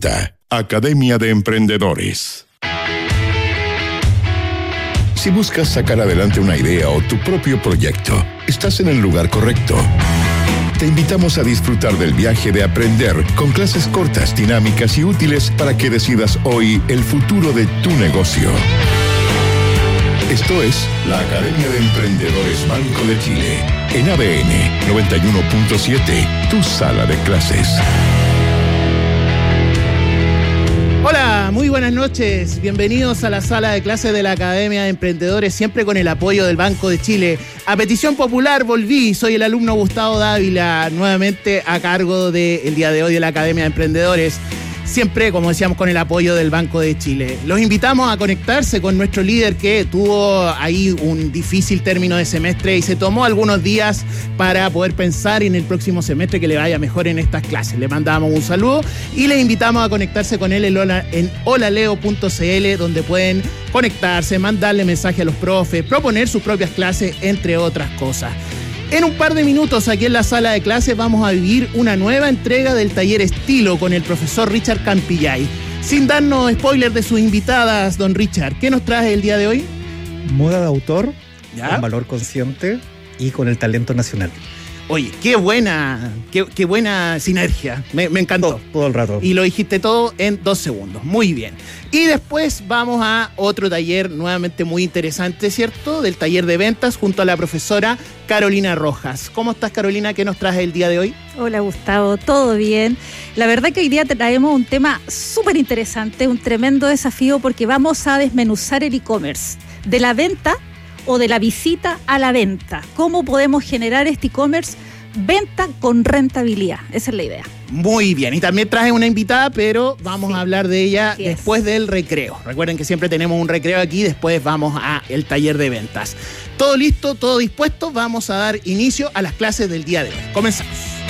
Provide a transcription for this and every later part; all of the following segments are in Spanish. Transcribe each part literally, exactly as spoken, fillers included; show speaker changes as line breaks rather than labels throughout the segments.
presenta Academia de Emprendedores. Si buscas sacar adelante una idea o tu propio proyecto, estás en el lugar correcto. Te invitamos a disfrutar del viaje de aprender con clases cortas, dinámicas y útiles para que decidas hoy el futuro de tu negocio. Esto es la Academia de Emprendedores Banco de Chile, en A B N noventa y uno punto siete, tu sala de clases.
Hola, muy buenas noches. Bienvenidos a la sala de clases de la Academia de Emprendedores, siempre con el apoyo del Banco de Chile. A petición popular volví, soy el alumno Gustavo Dávila, nuevamente a cargo del día de hoy de la Academia de Emprendedores. Siempre, como decíamos, con el apoyo del Banco de Chile. Los invitamos a conectarse con nuestro líder que tuvo ahí un difícil término de semestre y se tomó algunos días para poder pensar en el próximo semestre que le vaya mejor en estas clases. Le mandamos un saludo y les invitamos a conectarse con él en holaleo punto c l, donde pueden conectarse, mandarle mensaje a los profes, proponer sus propias clases, entre otras cosas. En un par de minutos aquí en la sala de clases vamos a vivir una nueva entrega del taller Estilo con el profesor Richard Campillay. Sin darnos spoilers de sus invitadas, don Richard, ¿qué nos trae el día de hoy?
Moda de autor,
¿ya?
Con valor consciente y con el talento nacional.
Oye, qué buena, qué, qué buena sinergia, me, me encantó.
Todo, todo el rato.
Y lo dijiste todo en dos segundos, muy bien. Y después vamos a otro taller nuevamente muy interesante, ¿cierto? Del taller de ventas junto a la profesora Carolina Rojas. ¿Cómo estás, Carolina? ¿Qué nos traes el día de hoy?
Hola, Gustavo, ¿todo bien? La verdad que hoy día traemos un tema súper interesante, un tremendo desafío porque vamos a desmenuzar el e-commerce de la venta o de la visita a la venta. ¿Cómo podemos generar este e-commerce venta con rentabilidad? Esa es la idea.
Muy bien, y también traje una invitada, pero vamos
sí.
a hablar de ella
sí
después del recreo. Recuerden que siempre tenemos un recreo aquí, después vamos al taller de ventas. Todo listo, todo dispuesto, vamos a dar inicio a las clases del día de hoy. Comenzamos.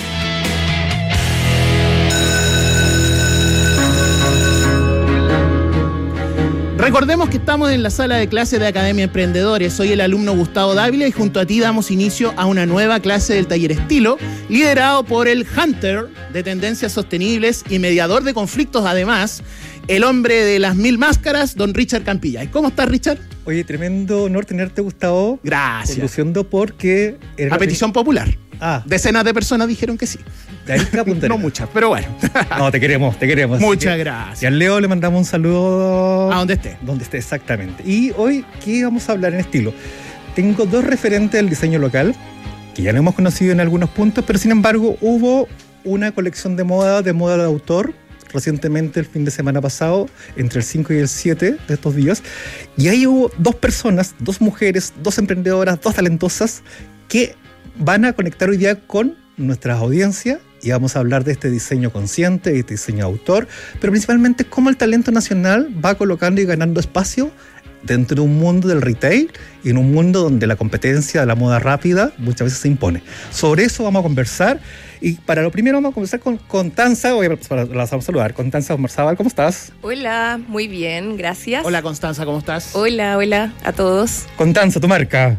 Recordemos que estamos en la sala de clases de Academia Emprendedores. Soy el alumno Gustavo Dávila y junto a ti damos inicio a una nueva clase del taller Estilo, liderado por el Hunter de tendencias sostenibles y mediador de conflictos, además, el hombre de las mil máscaras, don Richard Campillay. ¿Cómo estás, Richard?
Oye, tremendo honor tenerte, Gustavo.
Gracias.
Conduciendo porque...
A petición popular.
Ah.
Decenas de personas dijeron que sí.
De ahí está Punta
No muchas, pero bueno.
No, te queremos, te queremos.
Muchas gracias.
Y al Leo le mandamos un saludo...
A donde esté.
Donde esté, exactamente. Y hoy, ¿qué vamos a hablar en Estilo? Tengo dos referentes del diseño local, que ya lo hemos conocido en algunos puntos, pero sin embargo hubo una colección de moda, de moda de autor, recientemente el fin de semana pasado, entre el cinco y el siete de estos días, y ahí hubo dos personas, dos mujeres, dos emprendedoras, dos talentosas, que van a conectar hoy día con nuestras audiencias y vamos a hablar de este diseño consciente, de este diseño de autor, pero principalmente cómo el talento nacional va colocando y ganando espacio dentro de un mundo del retail y en un mundo donde la competencia de la moda rápida muchas veces se impone. Sobre eso vamos a conversar y para lo primero vamos a conversar con Constanza, voy a, la vamos a saludar. Constanza Omarzabal, ¿cómo estás?
Hola, muy bien, gracias.
Hola, Constanza, ¿cómo estás?
Hola, hola a todos.
Constanza, tu marca.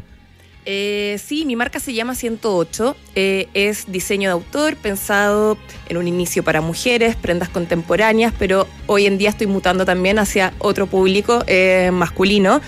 Eh, sí, mi marca se llama ciento ocho, eh, es diseño de autor pensado en un inicio para mujeres, prendas contemporáneas, pero hoy en día estoy mutando también hacia otro público eh, masculino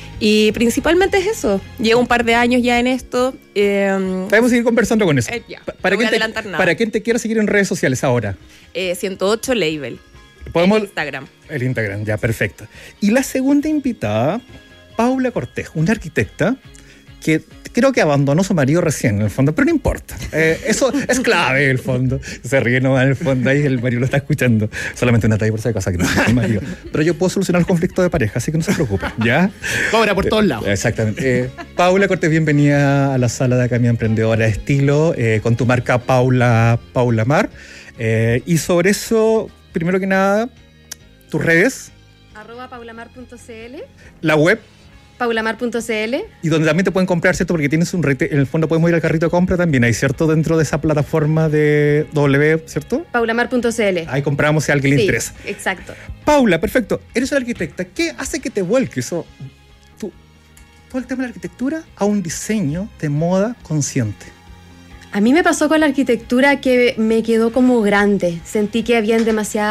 y principalmente es eso. Llevo un par de años ya en esto. Eh,
Podemos seguir conversando con eso.
Eh, ya,
para
no voy a
te,
adelantar nada.
Para quien te quiera seguir en redes sociales ahora.
Eh, ciento ocho Label.
¿Podemos?
En Instagram.
El Instagram, ya, perfecto. Y la segunda invitada, Paula Cortés, una arquitecta que creo que abandonó a su marido recién, en el fondo, pero no importa. Eh, eso es clave, en el fondo. Se ríe nomás en el fondo, ahí el marido lo está escuchando. Solamente una talla por si acaso que no es el marido. Pero yo puedo solucionar el conflicto de pareja, así que no se preocupe, ¿ya?
Cobra por todos lados.
Eh, exactamente. Eh, Paula Cortés, bienvenida a la sala de Academia Emprendedora de Estilo, eh, con tu marca Paula, Paula Mar. Eh, y sobre eso, primero que nada, tus redes.
Arroba paulamar punto c l.
La web.
paulamar punto c l.
Y donde también te pueden comprar, ¿cierto? Porque tienes un retail, en el fondo podemos ir al carrito de compra también, ahí, ¿cierto? Dentro de esa plataforma de W, ¿cierto?
paulamar punto c l.
Ahí compramos si a alguien le
sí,
interesa.
Exacto.
Paula, perfecto. Eres una arquitecta. ¿Qué hace que te vuelques o, tú, todo el tema de la arquitectura a un diseño de moda consciente?
A mí me pasó con la arquitectura que me quedó como grande. Sentí que habían demasiadas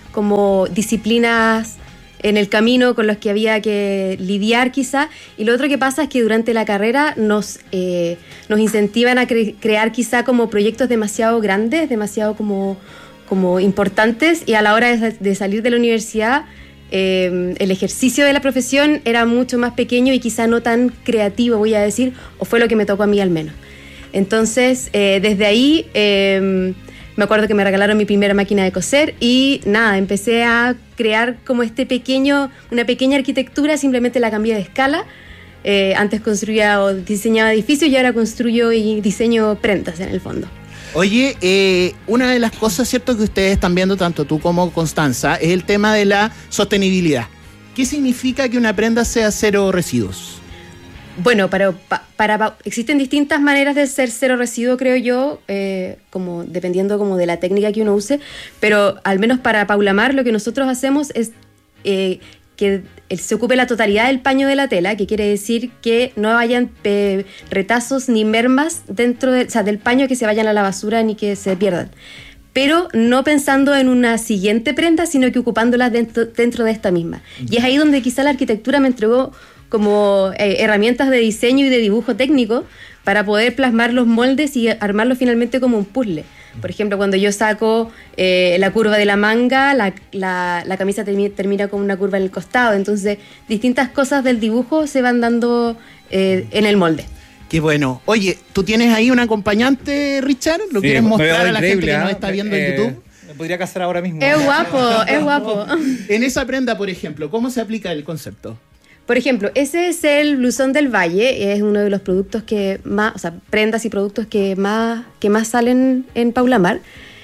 como disciplinas en el camino con los que había que lidiar quizá, y lo otro que pasa es que durante la carrera nos, eh, nos incentivan a cre- crear quizá como proyectos demasiado grandes, demasiado como, como importantes, y a la hora de, de salir de la universidad eh, el ejercicio de la profesión era mucho más pequeño y quizá no tan creativo, voy a decir, o fue lo que me tocó a mí al menos. Entonces, eh, desde ahí... Eh, Me acuerdo que me regalaron mi primera máquina de coser y nada, empecé a crear como este pequeño, una pequeña arquitectura, simplemente la cambié de escala. Eh, antes construía o diseñaba edificios y ahora construyo y diseño prendas en el fondo.
Oye, eh, una de las cosas, cierto, que ustedes están viendo, tanto tú como Constanza, es el tema de la sostenibilidad. ¿Qué significa que una prenda sea cero residuos?
Bueno, para, para, para existen distintas maneras de ser cero residuo, creo yo, eh, como dependiendo como de la técnica que uno use, pero al menos para Paula Mar lo que nosotros hacemos es eh, que se ocupe la totalidad del paño de la tela, que quiere decir que no hayan eh, retazos ni mermas dentro de, o sea, del paño que se vayan a la basura ni que se pierdan. Pero no pensando en una siguiente prenda, sino que ocupándola dentro, dentro de esta misma. Y es ahí donde quizá la arquitectura me entregó como eh, herramientas de diseño y de dibujo técnico para poder plasmar los moldes y armarlos finalmente como un puzzle. Por ejemplo, cuando yo saco eh, la curva de la manga, la, la, la camisa termi- termina con una curva en el costado. Entonces, distintas cosas del dibujo se van dando eh, en el molde.
Qué bueno. Oye, ¿tú tienes ahí un acompañante, Richard? ¿Lo
Sí,
quieres
me
mostrar
veo
a la gente que
increíble,
nos
¿eh?
está viendo
Eh,
en YouTube?
Me podría casar ahora mismo.
Es guapo, es guapo.
En esa prenda, por ejemplo, ¿cómo se aplica el concepto?
Por ejemplo, ese es el blusón del Valle, es uno de los productos que más, o sea, prendas y productos que más, que más salen en Paula Mar.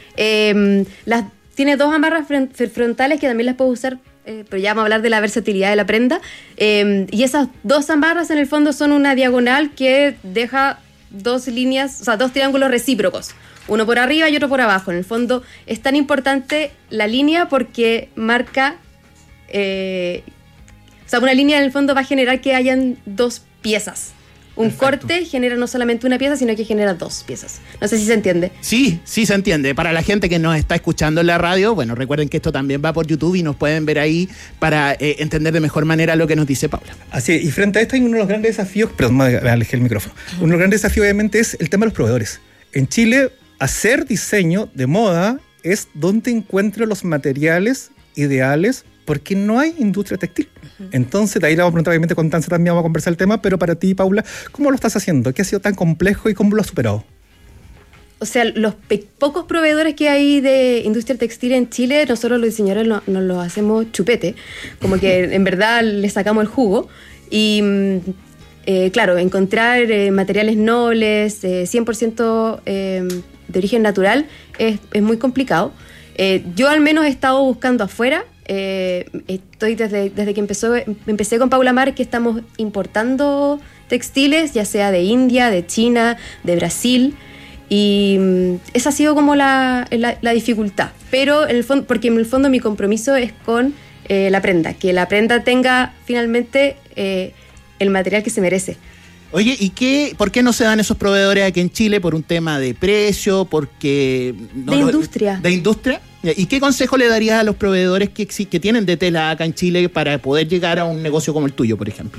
Eh, las, tiene dos amarras frontales que también las puedo usar, eh, pero ya vamos a hablar de la versatilidad de la prenda. Eh, y esas dos amarras en el fondo son una diagonal que deja dos líneas, o sea, dos triángulos recíprocos. Uno por arriba y otro por abajo. En el fondo es tan importante la línea porque marca... Eh, O sea, una línea en el fondo va a generar que hayan dos piezas. Un Perfecto. Corte genera no solamente una pieza, sino que genera dos piezas. No sé si se entiende.
Sí, sí se entiende. Para la gente que nos está escuchando en la radio, bueno, recuerden que esto también va por YouTube y nos pueden ver ahí para eh, entender de mejor manera lo que nos dice Paula.
Así es, y frente a esto hay uno de los grandes desafíos, perdón, me alejé el micrófono. Uno de los grandes desafíos obviamente es el tema de los proveedores. En Chile, hacer diseño de moda es donde encuentro los materiales ideales porque no hay industria textil. Uh-huh. Entonces, de ahí le vamos a preguntar, obviamente, con Constanza también vamos a conversar el tema, pero para ti, Paula, ¿cómo lo estás haciendo? ¿Qué ha sido tan complejo y cómo lo has superado?
O sea, los pe- pocos proveedores que hay de industria textil en Chile, nosotros los diseñadores no, nos los hacemos chupete, como que en verdad le sacamos el jugo. Y, eh, claro, encontrar eh, materiales nobles, eh, cien por ciento eh, de origen natural, es, es muy complicado. Eh, yo al menos he estado buscando afuera. Eh, estoy desde, desde que empezó, empecé con Paula Mar, que estamos importando textiles, ya sea de India, de China, de Brasil, y um, esa ha sido como la, la, la dificultad, pero en el fondo, porque en el fondo mi compromiso es con eh, la prenda, que la prenda tenga finalmente eh, el material que se merece.
Oye, ¿y qué, por qué no se dan esos proveedores aquí en Chile? ¿Por un tema de precio? Porque no,
de industria.
¿De industria? ¿Y qué consejo le darías a los proveedores que, que tienen de tela acá en Chile para poder llegar a un negocio como el tuyo, por ejemplo?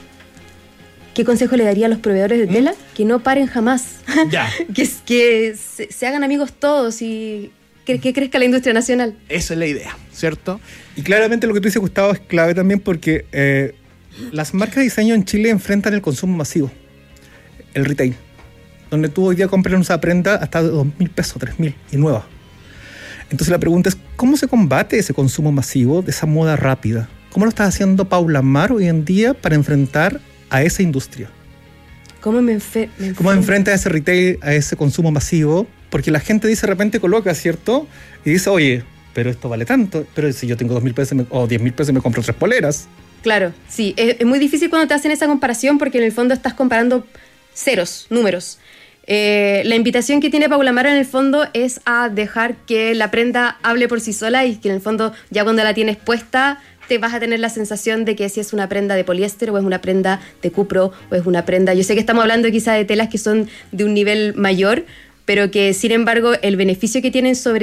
¿Qué consejo le daría a los proveedores de tela? ¿Mm? Que no paren jamás.
Ya.
que que se, se hagan amigos todos y que, que crezca la industria nacional.
Esa es la idea, ¿cierto?
Y claramente lo que tú dices, Gustavo, es clave también porque eh, las marcas de diseño en Chile enfrentan el consumo masivo, el retail, donde tú hoy día compras una prenda hasta de dos mil pesos, tres mil y nueva. Entonces la pregunta es, ¿cómo se combate ese consumo masivo de esa moda rápida? ¿Cómo lo está haciendo Paula Mar hoy en día para enfrentar a esa industria?
¿Cómo me, enfe- me
¿Cómo enfrenta a ese retail, a ese consumo masivo? Porque la gente dice, de repente coloca, ¿cierto? Y dice, oye, pero esto vale tanto, pero si yo tengo dos mil pesos me, o diez mil pesos me compro tres poleras.
Claro, sí, es, es muy difícil cuando te hacen esa comparación porque en el fondo estás comparando ceros, números. Eh, la invitación que tiene Paula Mar en el fondo es a dejar que la prenda hable por sí sola y que en el fondo ya cuando la tienes puesta te vas a tener la sensación de que si es una prenda de poliéster o es una prenda de cupro o es una prenda... Yo sé que estamos hablando quizá de telas que son de un nivel mayor, pero que sin embargo el beneficio que tienen sobre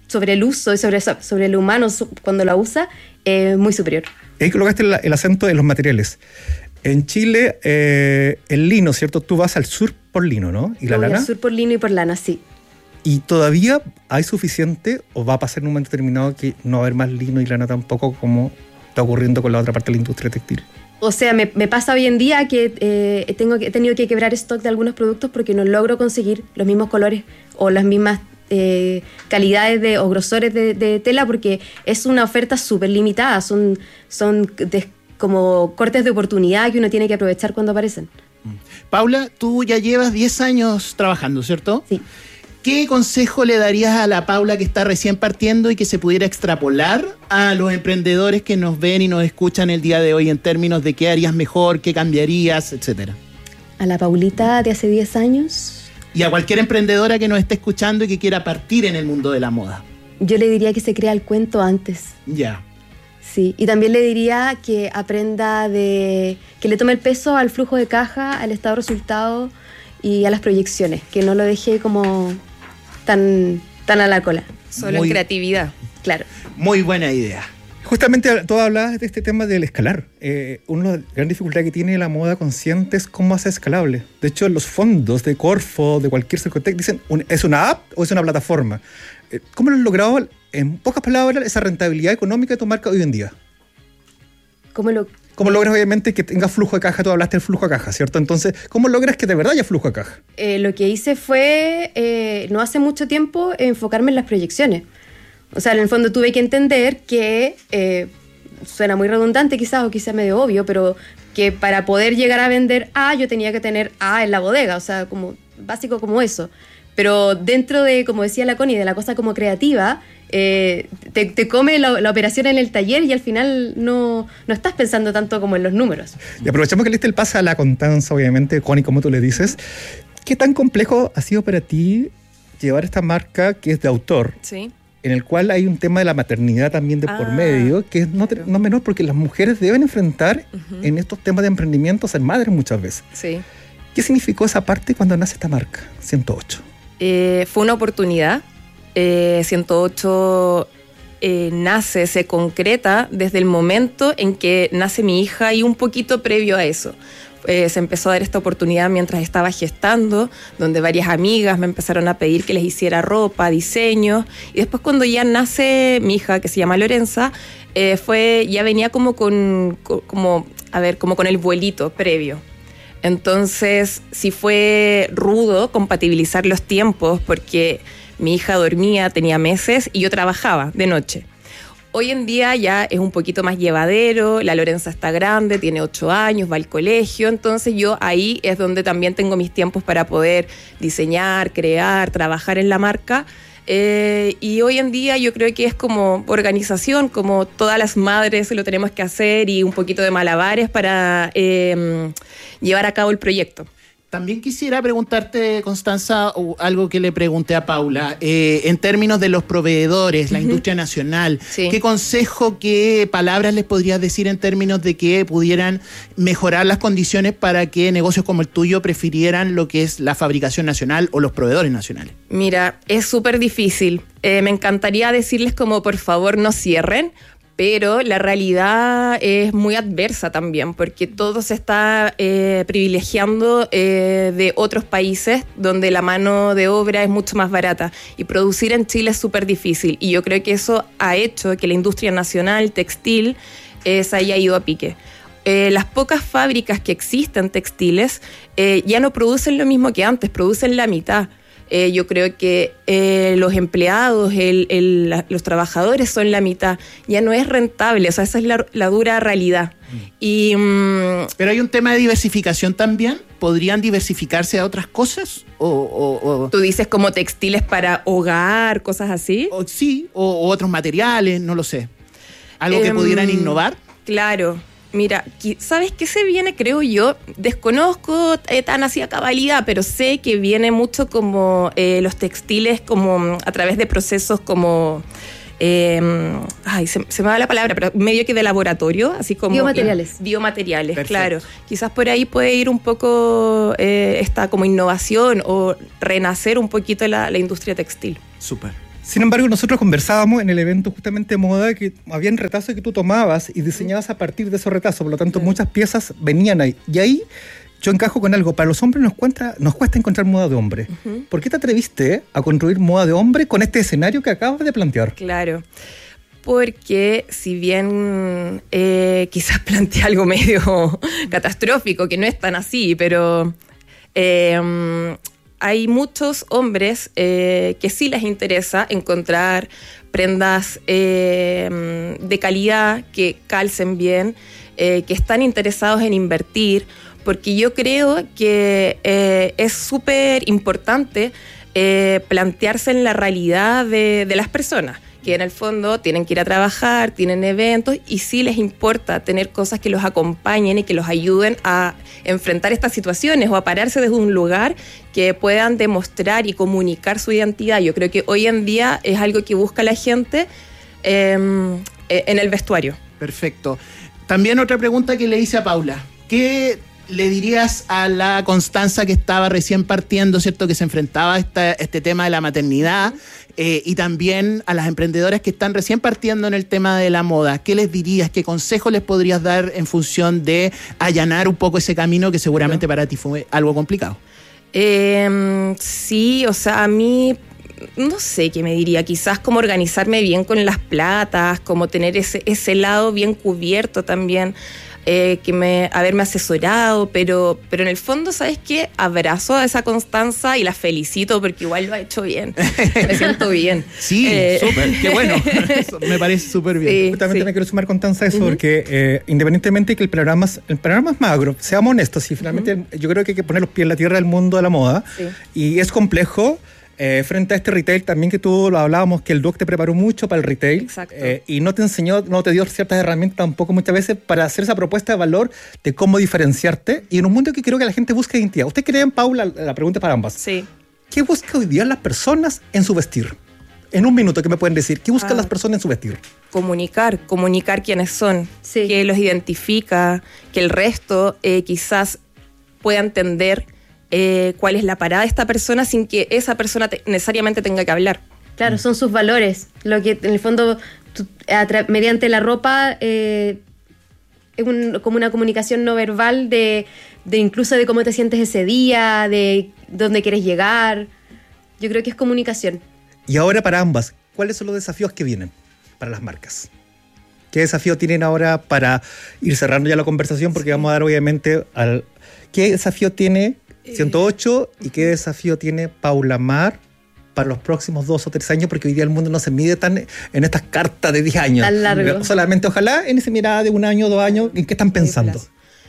sobre el uso y sobre, sobre el humano cuando la usa, es eh, muy superior.
Ahí colocaste el, el acento de los materiales. En Chile, eh, el lino, ¿cierto? Tú vas al sur por lino, ¿no? ¿Y la
Voy
lana?
Al sur por lino y por lana, sí.
¿Y todavía hay suficiente o va a pasar en un momento determinado que no va a haber más lino y lana tampoco, como está ocurriendo con la otra parte de la industria textil?
O sea, me, me pasa hoy en día que eh, tengo que, he tenido que quebrar stock de algunos productos porque no logro conseguir los mismos colores o las mismas eh, calidades de, o grosores de, de tela, porque es una oferta súper limitada. Son, son de, como cortes de oportunidad que uno tiene que aprovechar cuando aparecen.
Paula, tú ya llevas diez años trabajando, ¿cierto?
Sí.
¿Qué consejo le darías a la Paula que está recién partiendo y que se pudiera extrapolar a los emprendedores que nos ven y nos escuchan el día de hoy en términos de qué harías mejor, qué cambiarías, etcétera?
A la Paulita de hace diez años.
Y a cualquier emprendedora que nos esté escuchando y que quiera partir en el mundo de la moda.
Yo le diría que se crea el cuento antes.
Ya.
Sí, y también le diría que aprenda de... que le tome el peso al flujo de caja, al estado de resultado y a las proyecciones, que no lo deje como tan, tan a la cola.
Solo
Muy,
en creatividad.
Claro.
Muy buena idea.
Justamente tú hablabas de este tema del escalar. Eh, una de las grandes dificultades que tiene la moda consciente es cómo hacer escalable. De hecho, los fondos de Corfo, de cualquier Cercotec, dicen, ¿es una app o es una plataforma? Eh, ¿Cómo lo has logrado, en pocas palabras, esa rentabilidad económica de tu marca hoy en día?
¿Cómo lo...?
¿Cómo logras, obviamente, que tenga flujo de caja? Tú hablaste del flujo de caja, ¿cierto? Entonces, ¿cómo logras que de verdad haya flujo de caja?
Eh, lo que hice fue, eh, no hace mucho tiempo, enfocarme en las proyecciones. O sea, en el fondo tuve que entender que, eh, suena muy redundante quizás, o quizás medio obvio, pero que para poder llegar a vender A, yo tenía que tener A en la bodega, o sea, como básico como eso. Pero dentro de, como decía la Connie, de la cosa como creativa, eh, te, te come la, la operación en el taller y al final no, no estás pensando tanto como en los números.
Y aprovechamos que le diste el pase a la Constanza, obviamente, Connie, como tú le dices. ¿Qué tan complejo ha sido para ti llevar esta marca que es de autor?
Sí.
En el cual hay un tema de la maternidad también de ah, por medio, que es no, claro. no menor, porque las mujeres deben enfrentar uh-huh. en estos temas de emprendimiento a ser madres muchas veces.
Sí.
¿Qué significó esa parte cuando nace esta marca, ciento ocho?
Eh, fue una oportunidad. Eh, ciento ocho eh, nace, se concreta desde el momento en que nace mi hija y un poquito previo a eso. Eh, se empezó a dar esta oportunidad mientras estaba gestando, donde varias amigas me empezaron a pedir que les hiciera ropa, diseños, y después cuando ya nace mi hija, que se llama Lorenza, eh, fue, ya venía como con, con, como, a ver, como con el vuelito previo. Entonces sí fue rudo compatibilizar los tiempos porque mi hija dormía, tenía meses y yo trabajaba de noche. Hoy en día ya es un poquito más llevadero, la Lorenza está grande, tiene ocho años, va al colegio, entonces yo ahí es donde también tengo mis tiempos para poder diseñar, crear, trabajar en la marca. Eh, y hoy en día yo creo que es como organización, como todas las madres lo tenemos que hacer y un poquito de malabares para eh, llevar a cabo el proyecto.
También quisiera preguntarte, Constanza, algo que le pregunté a Paula, eh, en términos de los proveedores, la uh-huh. industria nacional, sí. ¿qué consejo, qué palabras les podrías decir en términos de que pudieran mejorar las condiciones para que negocios como el tuyo prefirieran lo que es la fabricación nacional o los proveedores nacionales? Mira, es súper difícil. Eh, me encantaría decirles como por favor no cierren, pero la realidad es muy adversa también, porque todo se está eh, privilegiando eh, de otros países donde la mano de obra es mucho más barata. Y producir en Chile es súper difícil. Y yo creo que eso ha hecho que la industria nacional textil eh, se haya ido a pique. Eh, las pocas fábricas que existen textiles eh, ya no producen lo mismo que antes, producen la mitad. Eh, yo creo que eh, los empleados, el, el, la, los trabajadores son la mitad. Ya no es rentable, o sea, esa es la, la dura realidad. Mm. Y, um, ¿Pero hay un tema de diversificación también? ¿Podrían diversificarse a otras cosas? O, o, o,
¿Tú dices como textiles para hogar, cosas así?
O, sí, o, o otros materiales, no lo sé. ¿Algo eh, que pudieran innovar?
Claro. Mira, ¿sabes qué se viene? Creo yo, desconozco eh, tan así a cabalidad, pero sé que viene mucho como eh, los textiles como a través de procesos como, eh, ay, se, se me va la palabra, pero medio que de laboratorio, así como...
Biomateriales.
In, biomateriales,
Perfecto. Claro.
Quizás por ahí puede ir un poco eh, esta como innovación o renacer un poquito la, la industria textil.
Súper.
Sin embargo, nosotros conversábamos en el evento justamente de moda que habían retazos que tú tomabas y diseñabas a partir de esos retazos, por lo tanto, muchas piezas venían ahí. Y ahí yo encajo con algo. Para los hombres nos cuesta, nos cuesta encontrar moda de hombre. Uh-huh. ¿Por qué te atreviste a construir moda de hombre con este escenario que acabas de plantear?
Claro, porque si bien eh, quizás planteé algo medio catastrófico, que no es tan así, pero eh, hay muchos hombres eh, que sí les interesa encontrar prendas eh, de calidad, que calcen bien, eh, que están interesados en invertir, porque yo creo que eh, es súper importante eh, plantearse en la realidad de, de las personas, que en el fondo tienen que ir a trabajar, tienen eventos y sí les importa tener cosas que los acompañen y que los ayuden a enfrentar estas situaciones o a pararse desde un lugar que puedan demostrar y comunicar su identidad. Yo creo que hoy en día es algo que busca la gente eh, en el vestuario.
Perfecto. También otra pregunta que le hice a Paula. ¿Qué le dirías a la Constanza que estaba recién partiendo, ¿cierto? Que se enfrentaba a esta, este tema de la maternidad, eh, y también a las emprendedoras que están recién partiendo en el tema de la moda? ¿Qué les dirías? ¿Qué consejo les podrías dar en función de allanar un poco ese camino que seguramente para ti fue algo complicado?
Eh, sí, o sea, a mí no sé qué me diría, quizás como organizarme bien con las platas, como tener ese, ese lado bien cubierto también. Eh, que me haberme asesorado, pero, pero en el fondo, ¿sabes qué? Abrazo a esa Constanza y la felicito porque igual lo ha hecho bien. Me siento bien.
Sí, eh, súper, qué bueno. Me parece súper bien.
Sí, Justamente sí. Me quiero sumar, Constanza, a eso, uh-huh. porque eh, independientemente que el programa, el programa es magro, seamos honestos, y finalmente uh-huh. yo creo que hay que poner los pies en la tierra del mundo de la moda, sí. y es complejo. Eh, frente a este retail también que tú lo hablábamos, que el Duoc te preparó mucho para el retail.
Exacto.
Eh, y no te enseñó, no te dio ciertas herramientas tampoco muchas veces para hacer esa propuesta de valor de cómo diferenciarte. Y en un mundo que creo que la gente busca identidad. ¿Usted cree, Paula, la pregunta para ambas?
Sí.
¿Qué busca hoy día las personas en su vestir? En un minuto, ¿qué me pueden decir? ¿Qué buscan ah, las personas en su vestir?
Comunicar, comunicar quiénes son,
sí.
que los identifica, que el resto eh, quizás pueda entender Eh, cuál es la parada de esta persona sin que esa persona te, necesariamente tenga que hablar.
Claro, son sus valores. Lo que en el fondo, tú, atra- mediante la ropa, eh, es un, como una comunicación no verbal de, de incluso de cómo te sientes ese día, de dónde quieres llegar. Yo creo que es comunicación.
Y ahora para ambas, ¿cuáles son los desafíos que vienen para las marcas? ¿Qué desafío tienen ahora para ir cerrando ya la conversación? Porque sí. vamos a dar obviamente al... ¿Qué desafío tiene ciento ocho y qué desafío tiene Paula Mar para los próximos dos o tres años? Porque hoy día el mundo no se mide tan en estas cartas de diez años.
Tan largo.
Solamente ojalá en esa mirada de un año, dos años, ¿en qué están pensando?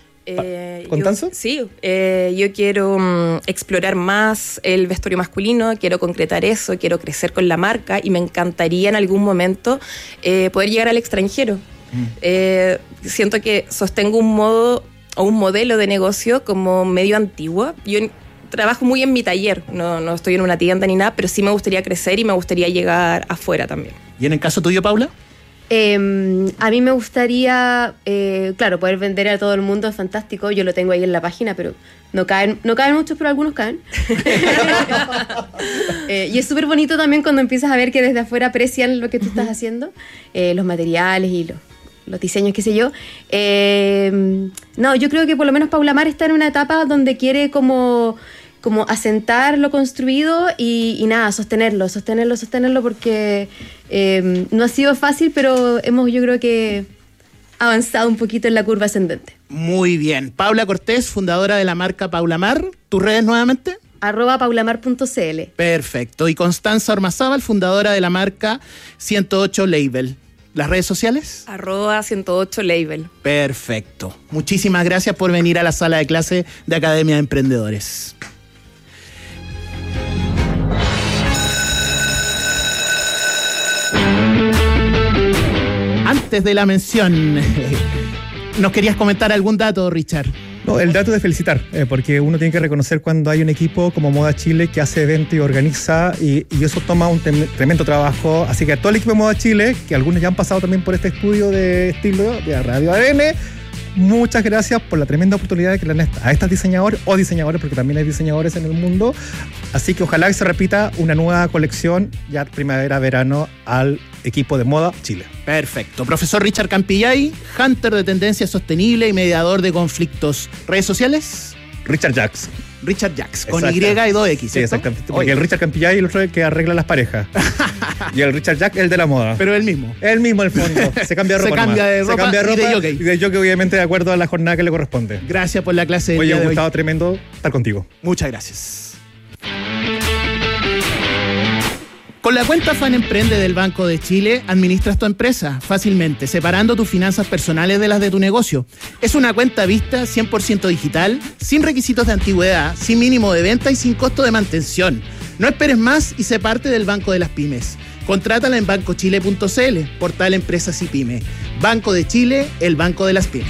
Eh,
¿Constanza?
Yo, sí, eh, yo quiero um, explorar más el vestuario masculino, quiero concretar eso, quiero crecer con la marca y me encantaría en algún momento eh, poder llegar al extranjero. Mm. Eh, siento que sostengo un modo o un modelo de negocio como medio antiguo. Yo trabajo muy en mi taller, no, no estoy en una tienda ni nada, pero sí me gustaría crecer y me gustaría llegar afuera también.
¿Y en el caso tuyo, Paula?
Eh, a mí me gustaría, eh, claro, poder vender a todo el mundo es fantástico. Yo lo tengo ahí en la página, pero no caen, no caen muchos, pero algunos caen. eh, y es súper bonito también cuando empiezas a ver que desde afuera aprecian lo que tú estás haciendo, eh, los materiales y los los diseños, qué sé yo. Eh, no, yo creo que por lo menos Paula Mar está en una etapa donde quiere como, como asentar lo construido y, y nada, sostenerlo, sostenerlo, sostenerlo, porque eh, no ha sido fácil, pero hemos, yo creo que, avanzado un poquito en la curva ascendente.
Muy bien. Paula Cortés, fundadora de la marca Paula Mar. ¿Tus redes nuevamente?
arroba paulamar punto c l.
Perfecto. Y Constanza Ormazábal, fundadora de la marca ciento ocho Label. ¿Las redes sociales?
Arroba ciento ocho Label.
Perfecto. Muchísimas gracias por venir a la sala de clase de Academia de Emprendedores. Antes de la mención, ¿nos querías comentar algún dato, Richard?
No, el dato de felicitar, eh, porque uno tiene que reconocer cuando hay un equipo como Moda Chile que hace eventos y organiza, y, y eso toma un tem- tremendo trabajo. Así que a todo el equipo de Moda Chile, que algunos ya han pasado también por este estudio de estilo de Radio A D N, muchas gracias por la tremenda oportunidad que le dan a estas diseñadores o diseñadores, porque también hay diseñadores en el mundo. Así que ojalá que se repita una nueva colección ya primavera-verano al equipo de moda Chile.
Perfecto. Profesor Richard Campillay, hunter de tendencia sostenible y mediador de conflictos. ¿Redes sociales?
Richard Jacks.
Richard Jacks, con Y y dos X, ¿cierto?
Sí, exactamente. Porque Oye. el Richard Campillay es el otro que arregla las parejas. Y el Richard Jack es el de la moda.
Pero el mismo.
El mismo, el fondo. Se cambia de ropa.
Se cambia de ropa,
Se cambia de ropa
y de jockey.
Y de jockey, obviamente, de acuerdo a la jornada que le corresponde.
Gracias por la clase del
Oye,
día
un
de
gustado
hoy.
tremendo estar contigo.
Muchas gracias. Con la cuenta Fan Emprende del Banco de Chile, administras tu empresa fácilmente, separando tus finanzas personales de las de tu negocio. Es una cuenta vista cien por ciento digital, sin requisitos de antigüedad, sin mínimo de venta y sin costo de mantención. No esperes más y sé parte del Banco de las Pymes. Contrátala en banco chile punto c l, portal Empresas y Pyme. Banco de Chile, el Banco de las Pymes.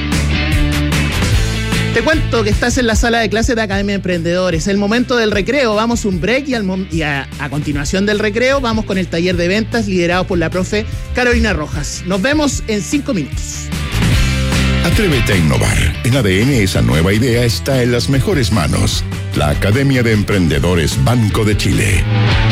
Te cuento que estás en la sala de clases de Academia de Emprendedores. El momento del recreo, vamos un break y, al mom- y a, a continuación del recreo vamos con el taller de ventas liderado por la profe Carolina Rojas. Nos vemos en cinco minutos.
Atrévete a innovar. En A D N esa nueva idea está en las mejores manos. La Academia de Emprendedores Banco de Chile.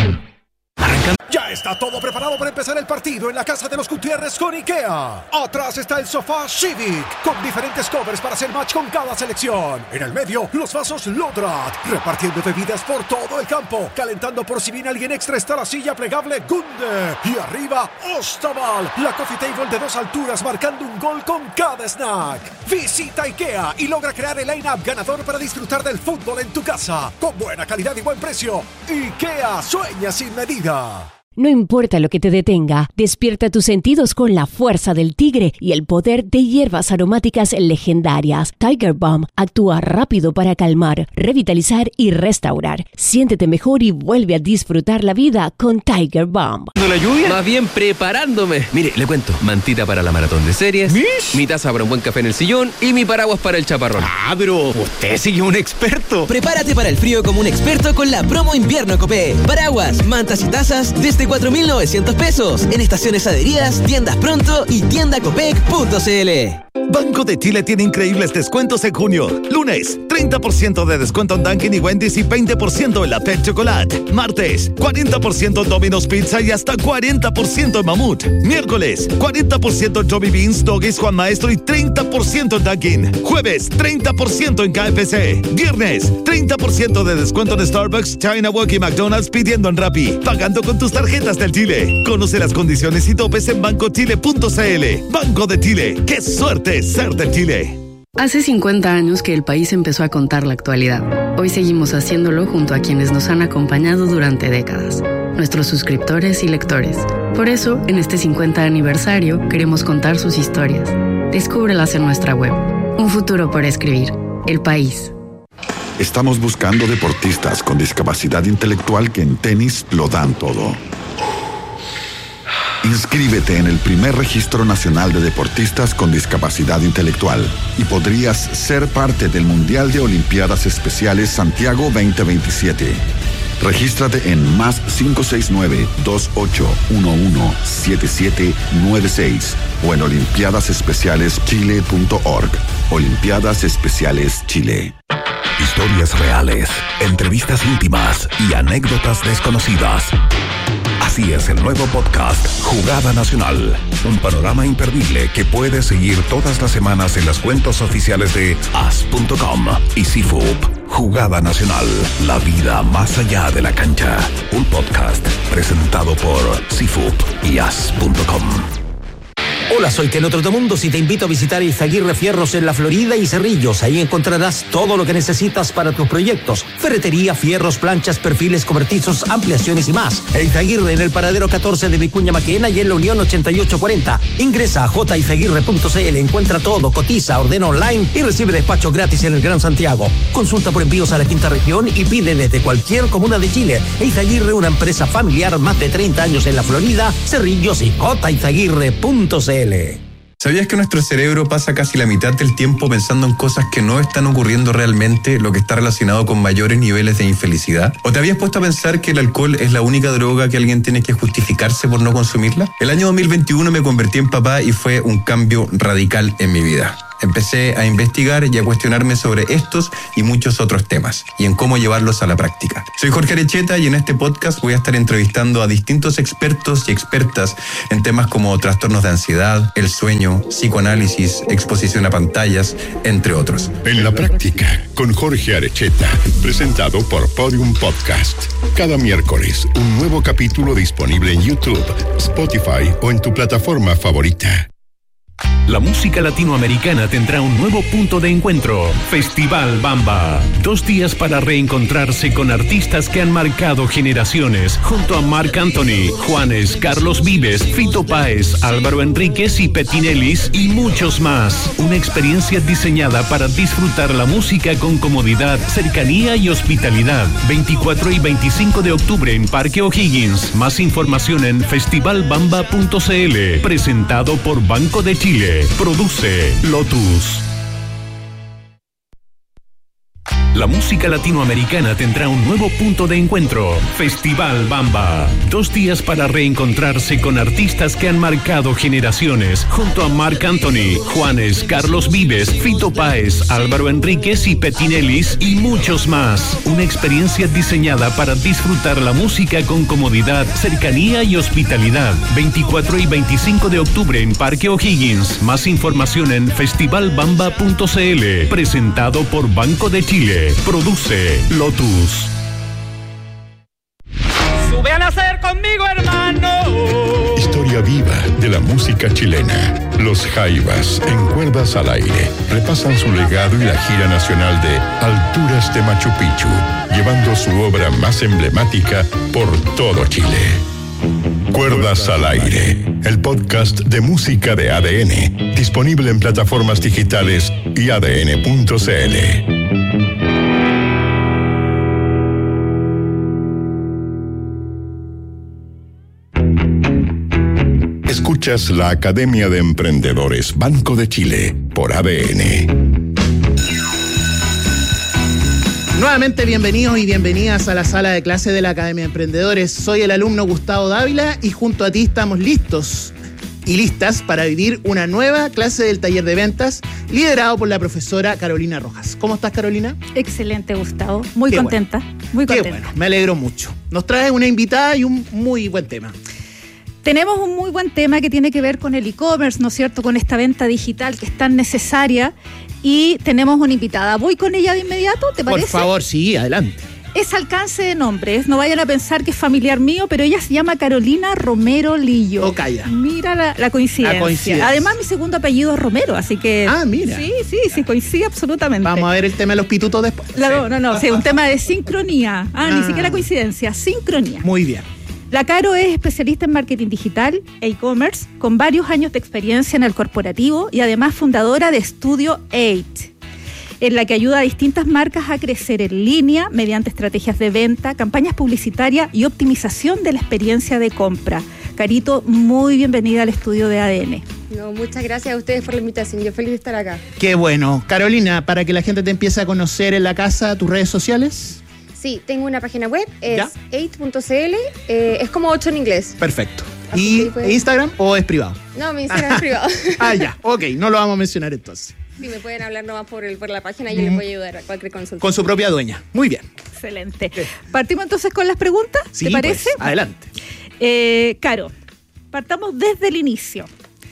Ya está todo preparado para empezar el partido en la casa de los Gutiérrez con IKEA. Atrás está el sofá Civic, con diferentes covers para hacer match con cada selección. En el medio, los vasos Lodrat, repartiendo bebidas por todo el campo. Calentando por si viene alguien extra está la silla plegable Gunde. Y arriba, Ostaval, la coffee table de dos alturas marcando un gol con cada snack. Visita IKEA y logra crear el line-up ganador para disfrutar del fútbol en tu casa. Con buena calidad y buen precio. IKEA, sueña sin medida.
No importa lo que te detenga, despierta tus sentidos con la fuerza del tigre y el poder de hierbas aromáticas legendarias. Tiger Balm actúa rápido para calmar, revitalizar y restaurar. Siéntete mejor y vuelve a disfrutar la vida con Tiger Balm.
¿La lluvia? Más bien preparándome. Mire, le cuento, mantita para la maratón de series, ¿Mish? Mi taza para un buen café en el sillón y mi paraguas para el chaparrón.
Ah, pero usted sigue un experto.
Prepárate para el frío como un experto con la promo invierno Copé. Paraguas, mantas y tazas desde cuatro mil novecientos pesos en estaciones adheridas, tiendas pronto y tienda copec punto c l.
Banco de Chile tiene increíbles descuentos en junio. Lunes, treinta por ciento de descuento en Dunkin' y Wendy's y veinte por ciento en la Pet Chocolate. Martes, cuarenta por ciento en Domino's Pizza y hasta cuarenta por ciento en Mamut. Miércoles, cuarenta por ciento en Joby Beans, Doggies, Juan Maestro y treinta por ciento en Dunkin'. Jueves, treinta por ciento en K F C. Viernes, treinta por ciento de descuento en Starbucks, China Walk y McDonald's pidiendo en Rappi. Pagando con tus tarjetas del Chile. Conoce las condiciones y topes en banco chile punto c l. Banco de Chile. ¡Qué suerte ser de Chile!
Hace cincuenta años que el país empezó a contar la actualidad. Hoy seguimos haciéndolo junto a quienes nos han acompañado durante décadas, nuestros suscriptores y lectores. Por eso, en este cincuenta aniversario, queremos contar sus historias. Descúbrelas en nuestra web. Un futuro por escribir. El país.
Estamos buscando deportistas con discapacidad intelectual que en tenis lo dan todo. Inscríbete en el primer registro nacional de deportistas con discapacidad intelectual y podrías ser parte del Mundial de Olimpiadas Especiales Santiago veinte veintisiete. Regístrate en más cinco seis nueve, dos ocho uno uno, siete siete nueve seis o en olimpiadas especiales chile punto org. Olimpiadas Especiales Chile.
Historias reales, entrevistas íntimas y anécdotas desconocidas. Así es el nuevo podcast Jugada Nacional, un panorama imperdible que puedes seguir todas las semanas en las cuentas oficiales de as punto com y C F U P. Jugada Nacional, la vida más allá de la cancha. Un podcast presentado por C F U P y as punto com.
Hola, soy Teno Trotamundos y te invito a visitar Izaguirre Fierros en La Florida y Cerrillos. Ahí encontrarás todo lo que necesitas para tus proyectos. Ferretería, fierros, planchas, perfiles cobertizos, ampliaciones y más. Izaguirre en el paradero catorce de Vicuña Maquena y en la Unión ochenta y ocho cuarenta. Ingresa a j izaguirre punto c l, encuentra todo, cotiza, ordena online y recibe despacho gratis en el Gran Santiago. Consulta por envíos a la quinta región y pide desde cualquier comuna de Chile. Izaguirre, una empresa familiar, más de treinta años en La Florida, Cerrillos y j izaguirre punto c l.
¿Sabías que nuestro cerebro pasa casi la mitad del tiempo pensando en cosas que no están ocurriendo realmente, lo que está relacionado con mayores niveles de infelicidad? ¿O te habías puesto a pensar que el alcohol es la única droga que alguien tiene que justificarse por no consumirla? El año dos mil veintiuno me convertí en papá y fue un cambio radical en mi vida. Empecé a investigar y a cuestionarme sobre estos y muchos otros temas y en cómo llevarlos a la práctica. Soy Jorge Arecheta y en este podcast voy a estar entrevistando a distintos expertos y expertas en temas como trastornos de ansiedad, el sueño, psicoanálisis, exposición a pantallas, entre otros.
En la práctica, con Jorge Arecheta, presentado por Podium Podcast. Cada miércoles, un nuevo capítulo disponible en YouTube, Spotify o en tu plataforma favorita.
La música latinoamericana tendrá un nuevo punto de encuentro. Festival Bamba. Dos días para reencontrarse con artistas que han marcado generaciones. Junto a Marc Anthony, Juanes, Carlos Vives, Fito Páez, Álvaro Enríquez y Petinelis y muchos más. Una experiencia diseñada para disfrutar la música con comodidad, cercanía y hospitalidad. veinticuatro y veinticinco de octubre en Parque O'Higgins. Más información en festival bamba punto c l. Presentado por Banco de Chile. Produce Lotus. La música latinoamericana tendrá un nuevo punto de encuentro. Festival Bamba. Dos días para reencontrarse con artistas que han marcado generaciones. Junto a Marc Anthony, Juanes, Carlos Vives, Fito Páez, Álvaro Enríquez y Petinelis y muchos más. Una experiencia diseñada para disfrutar la música con comodidad, cercanía y hospitalidad. veinticuatro y veinticinco de octubre en Parque O'Higgins. Más información en festival bamba punto c l. Presentado por Banco de Chile. Produce Lotus.
Sube a nacer conmigo, hermano.
Historia viva de la música chilena. Los Jaivas, en cuerdas al aire, repasan su legado y la gira nacional de Alturas de Machu Picchu, llevando su obra más emblemática por todo Chile. Cuerdas al aire, el podcast de música de A D N, disponible en plataformas digitales y a d n punto c l. Escuchas la Academia de Emprendedores Banco de Chile por A D N.
Nuevamente bienvenidos y bienvenidas a la sala de clase de la Academia de Emprendedores. Soy el alumno Gustavo Dávila y junto a ti estamos listos y listas para vivir una nueva clase del taller de ventas liderado por la profesora Carolina Rojas. ¿Cómo estás, Carolina?
Excelente, Gustavo. Muy
Qué
contenta.
Bueno.
Muy
Qué
contenta.
bueno, me alegro mucho. Nos traes una invitada y un muy buen tema.
Tenemos un muy buen tema que tiene que ver con el e-commerce, ¿no es cierto? Con esta venta digital que es tan necesaria. Y tenemos una invitada. ¿Voy con ella de inmediato? ¿Te parece?
Por favor, sí, adelante.
Es alcance de nombres. No vayan a pensar que es familiar mío, pero ella se llama Carolina Romero Lillo.
Oh, calla.
Mira la, la, coincidencia.
la coincidencia.
Además, mi segundo apellido es Romero, así que...
Ah, mira.
Sí, sí, sí, coincide absolutamente.
Vamos a ver el tema de los pitutos después.
La, no, no, no, sí, un tema de sincronía. Ah, ah, ni siquiera coincidencia, sincronía.
Muy bien.
La Caro es especialista en marketing digital e e-commerce, con varios años de experiencia en el corporativo y además fundadora de Estudio ocho, en la que ayuda a distintas marcas a crecer en línea mediante estrategias de venta, campañas publicitarias y optimización de la experiencia de compra. Carito, muy bienvenida al estudio de A D N.
No, muchas gracias a ustedes por la invitación. Yo feliz de estar acá.
Qué bueno. Carolina, para que la gente te empiece a conocer en la casa, tus redes sociales.
Sí, tengo una página web, es ocho punto c l, eh, es como ocho en inglés.
Perfecto. ¿Y pueden... Instagram o es privado?
No, mi Instagram es privado.
Ah, ya, ok, no lo vamos a mencionar entonces.
Sí, me pueden hablar nomás por, el, por la página y yo les voy a ayudar a cualquier consulta.
Con su propia dueña, muy bien.
Excelente. Partimos entonces con las preguntas, ¿te
sí,
parece?
Pues, adelante.
Eh, Caro, partamos desde el inicio.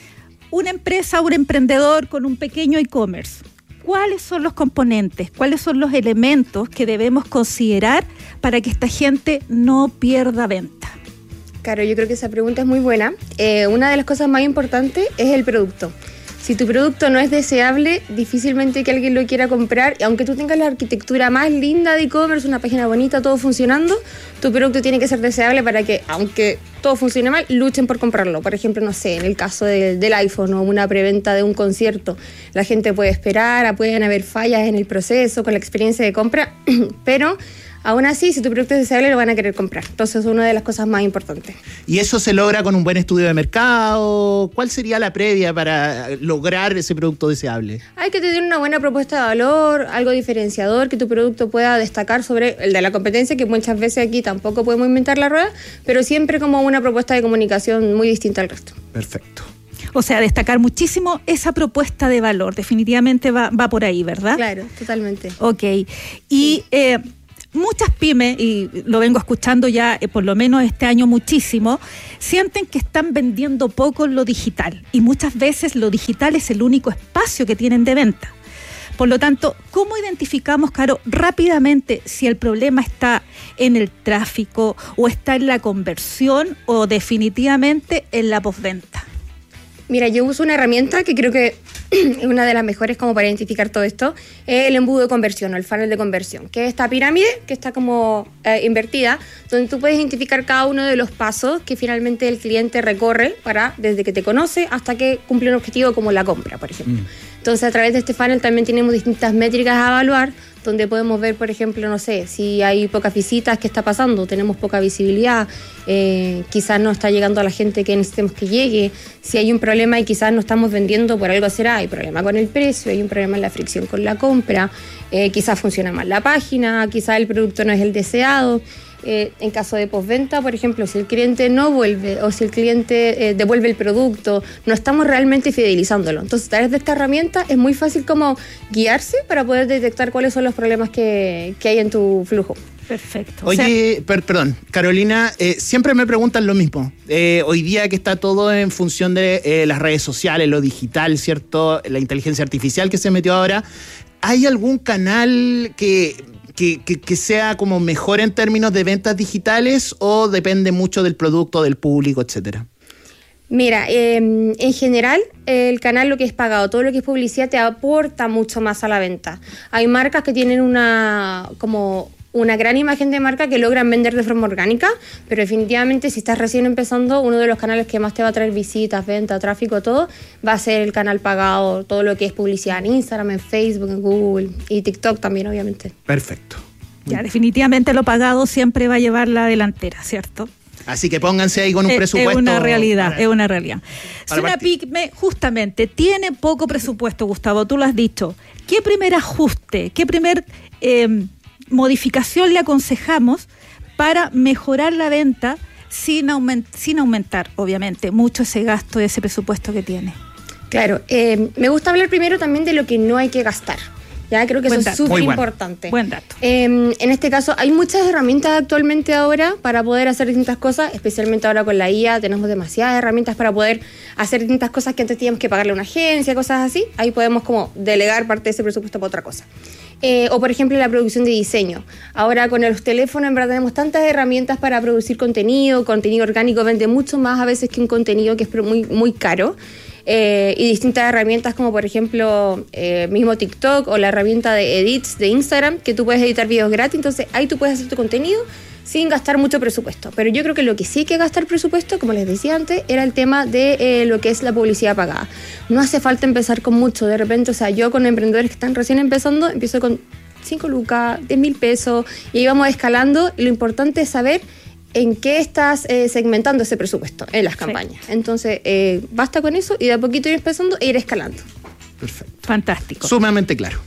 Una empresa, un emprendedor con un pequeño e-commerce. ¿Cuáles son los componentes? ¿Cuáles son los elementos que debemos considerar para que esta gente no pierda venta?
Claro, yo creo que esa pregunta es muy buena. Eh, una de las cosas más importantes es el producto. Si tu producto no es deseable, difícilmente que alguien lo quiera comprar. Y aunque tú tengas la arquitectura más linda de e-commerce, una página bonita, todo funcionando, tu producto tiene que ser deseable para que, aunque todo funcione mal, luchen por comprarlo. Por ejemplo, no sé, en el caso de, del iPhone o una preventa de un concierto, la gente puede esperar, pueden haber fallas en el proceso, con la experiencia de compra, pero... Aún así, si tu producto es deseable, lo van a querer comprar. Entonces, es una de las cosas más importantes.
¿Y eso se logra con un buen estudio de mercado? ¿Cuál sería la previa para lograr ese producto deseable?
Hay que tener una buena propuesta de valor, algo diferenciador, que tu producto pueda destacar sobre el de la competencia, que muchas veces aquí tampoco podemos inventar la rueda, pero siempre como una propuesta de comunicación muy distinta al resto.
Perfecto.
O sea, destacar muchísimo esa propuesta de valor. Definitivamente va, va por ahí, ¿verdad?
Claro, totalmente.
Ok. Y eh, muchas pymes, y lo vengo escuchando ya eh, por lo menos este año muchísimo, sienten que están vendiendo poco en lo digital. Y muchas veces lo digital es el único espacio que tienen de venta. Por lo tanto, ¿cómo identificamos, Caro, rápidamente si el problema está en el tráfico o está en la conversión o definitivamente en la postventa?
Mira, yo uso una herramienta que creo que es una de las mejores como para identificar todo esto, es el embudo de conversión o el funnel de conversión, que es esta pirámide que está como eh, invertida, donde tú puedes identificar cada uno de los pasos que finalmente el cliente recorre para desde que te conoce hasta que cumple un objetivo como la compra, por ejemplo. Mm. Entonces, a través de este funnel también tenemos distintas métricas a evaluar, donde podemos ver, por ejemplo, no sé, si hay pocas visitas, ¿qué está pasando? Tenemos poca visibilidad, eh, quizás no está llegando a la gente que necesitemos que llegue, si hay un problema y quizás no estamos vendiendo, por algo será, hay problema con el precio, hay un problema en la fricción con la compra, eh, quizás funciona mal la página, quizás el producto no es el deseado. Eh, en caso de postventa, por ejemplo, si el cliente no vuelve o si el cliente eh, devuelve el producto, no estamos realmente fidelizándolo. Entonces, a través de esta herramienta es muy fácil como guiarse para poder detectar cuáles son los problemas que, que hay en tu flujo.
Perfecto.
Oye, o sea, per, perdón, Carolina, eh, siempre me preguntan lo mismo. Eh, hoy día que está todo en función de eh, las redes sociales, lo digital, ¿cierto? La inteligencia artificial que se metió ahora. ¿Hay algún canal que... Que, que, que sea como mejor en términos de ventas digitales o depende mucho del producto, del público, etcétera?
Mira, eh, en general el canal, lo que es pagado, todo lo que es publicidad te aporta mucho más a la venta. Hay marcas que tienen una como una gran imagen de marca que logran vender de forma orgánica, pero definitivamente si estás recién empezando, uno de los canales que más te va a traer visitas, venta, tráfico, todo, va a ser el canal pagado, todo lo que es publicidad en Instagram, en Facebook, en Google y TikTok también, obviamente.
Perfecto.
Ya, definitivamente lo pagado siempre va a llevar la delantera, ¿cierto?
Así que pónganse ahí con un
es,
presupuesto.
Es una realidad,
para,
es una realidad. Si una pyme justamente tiene poco presupuesto, Gustavo, tú lo has dicho, ¿qué primer ajuste, qué primer eh, modificación le aconsejamos para mejorar la venta sin, aument- sin aumentar, obviamente, mucho ese gasto, ese presupuesto que tiene?
Claro, eh, me gusta hablar primero también de lo que no hay que gastar. Ya creo que
Buen
eso
dato.
es súper
Muy
importante.
Buen dato.
Eh, en este caso, hay muchas herramientas actualmente ahora para poder hacer distintas cosas, especialmente ahora con la I A, tenemos demasiadas herramientas para poder hacer distintas cosas que antes teníamos que pagarle a una agencia, cosas así. Ahí podemos como delegar parte de ese presupuesto para otra cosa. Eh, o por ejemplo la producción de diseño. Ahora con los teléfonos en verdad tenemos tantas herramientas para producir contenido, contenido orgánico vende mucho más a veces que un contenido que es muy, muy caro. Eh, y distintas herramientas como por ejemplo eh, mismo TikTok o la herramienta de edits de Instagram, que tú puedes editar videos gratis, entonces ahí tú puedes hacer tu contenido sin gastar mucho presupuesto. Pero yo creo que lo que sí hay que gastar presupuesto, como les decía antes, era el tema de eh, lo que es la publicidad pagada. No hace falta empezar con mucho, de repente, o sea, yo con emprendedores que están recién empezando, empiezo con cinco lucas, diez mil pesos, y ahí vamos escalando, y lo importante es saber en qué estás eh, segmentando ese presupuesto en las campañas. Sí. Entonces, eh, basta con eso y de a poquito ir empezando e ir escalando.
Perfecto.
Fantástico.
Sumamente claro.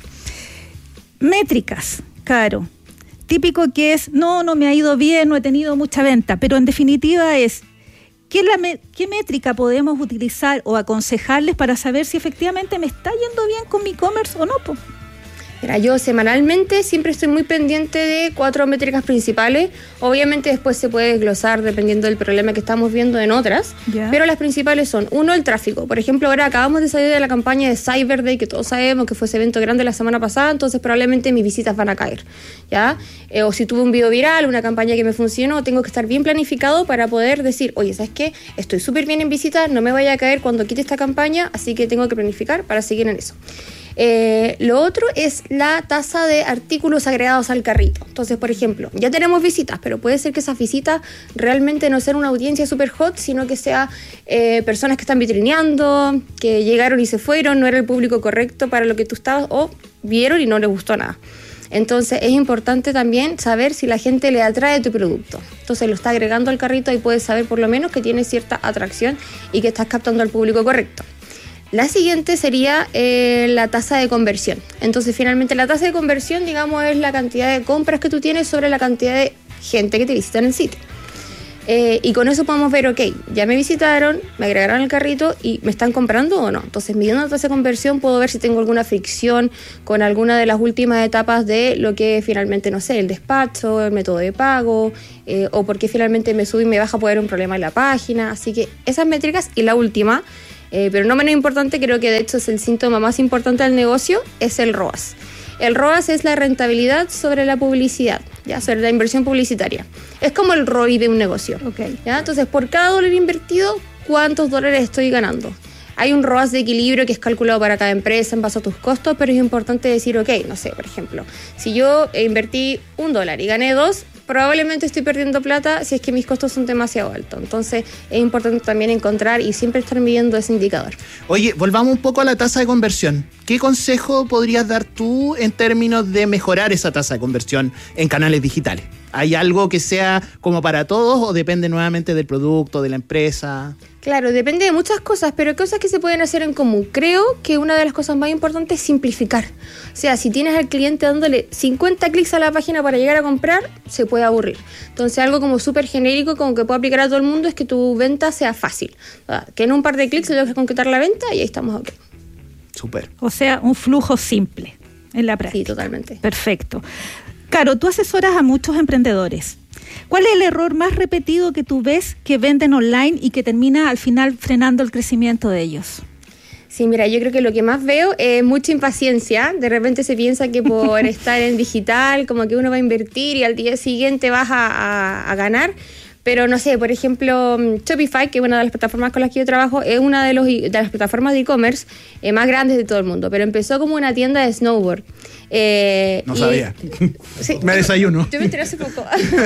Métricas, Caro. Típico que es, no, no me ha ido bien, no he tenido mucha venta, pero en definitiva es, ¿qué, la me- qué métrica podemos utilizar o aconsejarles para saber si efectivamente me está yendo bien con mi e-commerce o no? Po?
Mira, yo semanalmente siempre estoy muy pendiente de cuatro métricas principales. Obviamente después se puede desglosar dependiendo del problema que estamos viendo en otras, yeah. Pero las principales son, uno, el tráfico. Por ejemplo, ahora acabamos de salir de la campaña de Cyber Day, que todos sabemos que fue ese evento grande la semana pasada, entonces probablemente mis visitas van a caer, ¿ya? Eh, o si tuve un video viral, una campaña que me funcionó, tengo que estar bien planificado para poder decir, oye, ¿sabes qué? Estoy súper bien en visitas, no me vaya a caer cuando quite esta campaña, así que tengo que planificar para seguir en eso. Eh, lo otro es la tasa de artículos agregados al carrito. Entonces, por ejemplo, ya tenemos visitas, pero puede ser que esas visitas realmente no sean una audiencia super hot, sino que sea eh, personas que están vitrineando, que llegaron y se fueron, no era el público correcto para lo que tú estabas, o vieron y no les gustó nada. Entonces es importante también saber si la gente le atrae tu producto. Entonces lo está agregando al carrito y puedes saber por lo menos que tiene cierta atracción y que estás captando al público correcto. La siguiente sería eh, la tasa de conversión. Entonces, finalmente, la tasa de conversión, digamos, es la cantidad de compras que tú tienes sobre la cantidad de gente que te visita en el sitio. Eh, y con eso podemos ver, ok, ya me visitaron, me agregaron al carrito y me están comprando o no. Entonces, midiendo la tasa de conversión, puedo ver si tengo alguna fricción con alguna de las últimas etapas de lo que finalmente, no sé, el despacho, el método de pago, eh, o porque finalmente me sube y me baja, puede haber un problema en la página. Así que esas métricas. Y la última, eh, pero no menos importante, creo que de hecho es el síntoma más importante del negocio, es el R O A S. El R O A S es la rentabilidad sobre la publicidad, ya, sobre la inversión publicitaria. Es como el R O I de un negocio.
Okay.
¿Ya? Entonces, por cada dólar invertido, ¿cuántos dólares estoy ganando? Hay un R O A S de equilibrio que es calculado para cada empresa en base a tus costos, pero es importante decir, ok, no sé, por ejemplo, si yo invertí un dólar y gané dos, probablemente estoy perdiendo plata si es que mis costos son demasiado altos. Entonces, es importante también encontrar y siempre estar midiendo ese indicador.
Oye, volvamos un poco a la tasa de conversión. ¿Qué consejo podrías dar tú en términos de mejorar esa tasa de conversión en canales digitales? ¿Hay algo que sea como para todos o depende nuevamente del producto, de la empresa?
Claro, depende de muchas cosas, pero cosas que se pueden hacer en común. Creo que una de las cosas más importantes es simplificar. O sea, si tienes al cliente dándole cincuenta clics a la página para llegar a comprar, se puede aburrir. Entonces, algo como súper genérico, como que puede aplicar a todo el mundo, es que tu venta sea fácil. O sea, que en un par de clics se logres concretar la venta y ahí estamos ok.
Súper.
O sea, un flujo simple en la práctica.
Sí, totalmente.
Perfecto. Caro, tú asesoras a muchos emprendedores. ¿Cuál es el error más repetido que tú ves que venden online y que termina al final frenando el crecimiento de ellos?
Sí, mira, yo creo que lo que más veo es mucha impaciencia. De repente se piensa que por estar en digital, como que uno va a invertir y al día siguiente vas a, a, a ganar. Pero no sé, por ejemplo, Shopify, que es una de las plataformas con las que yo trabajo, es una de, los, de las plataformas de e-commerce eh, más grandes de todo el mundo. Pero empezó como una tienda de snowboard. Eh,
no
y,
sabía.
Sí,
me desayuno.
Yo me enteré hace poco.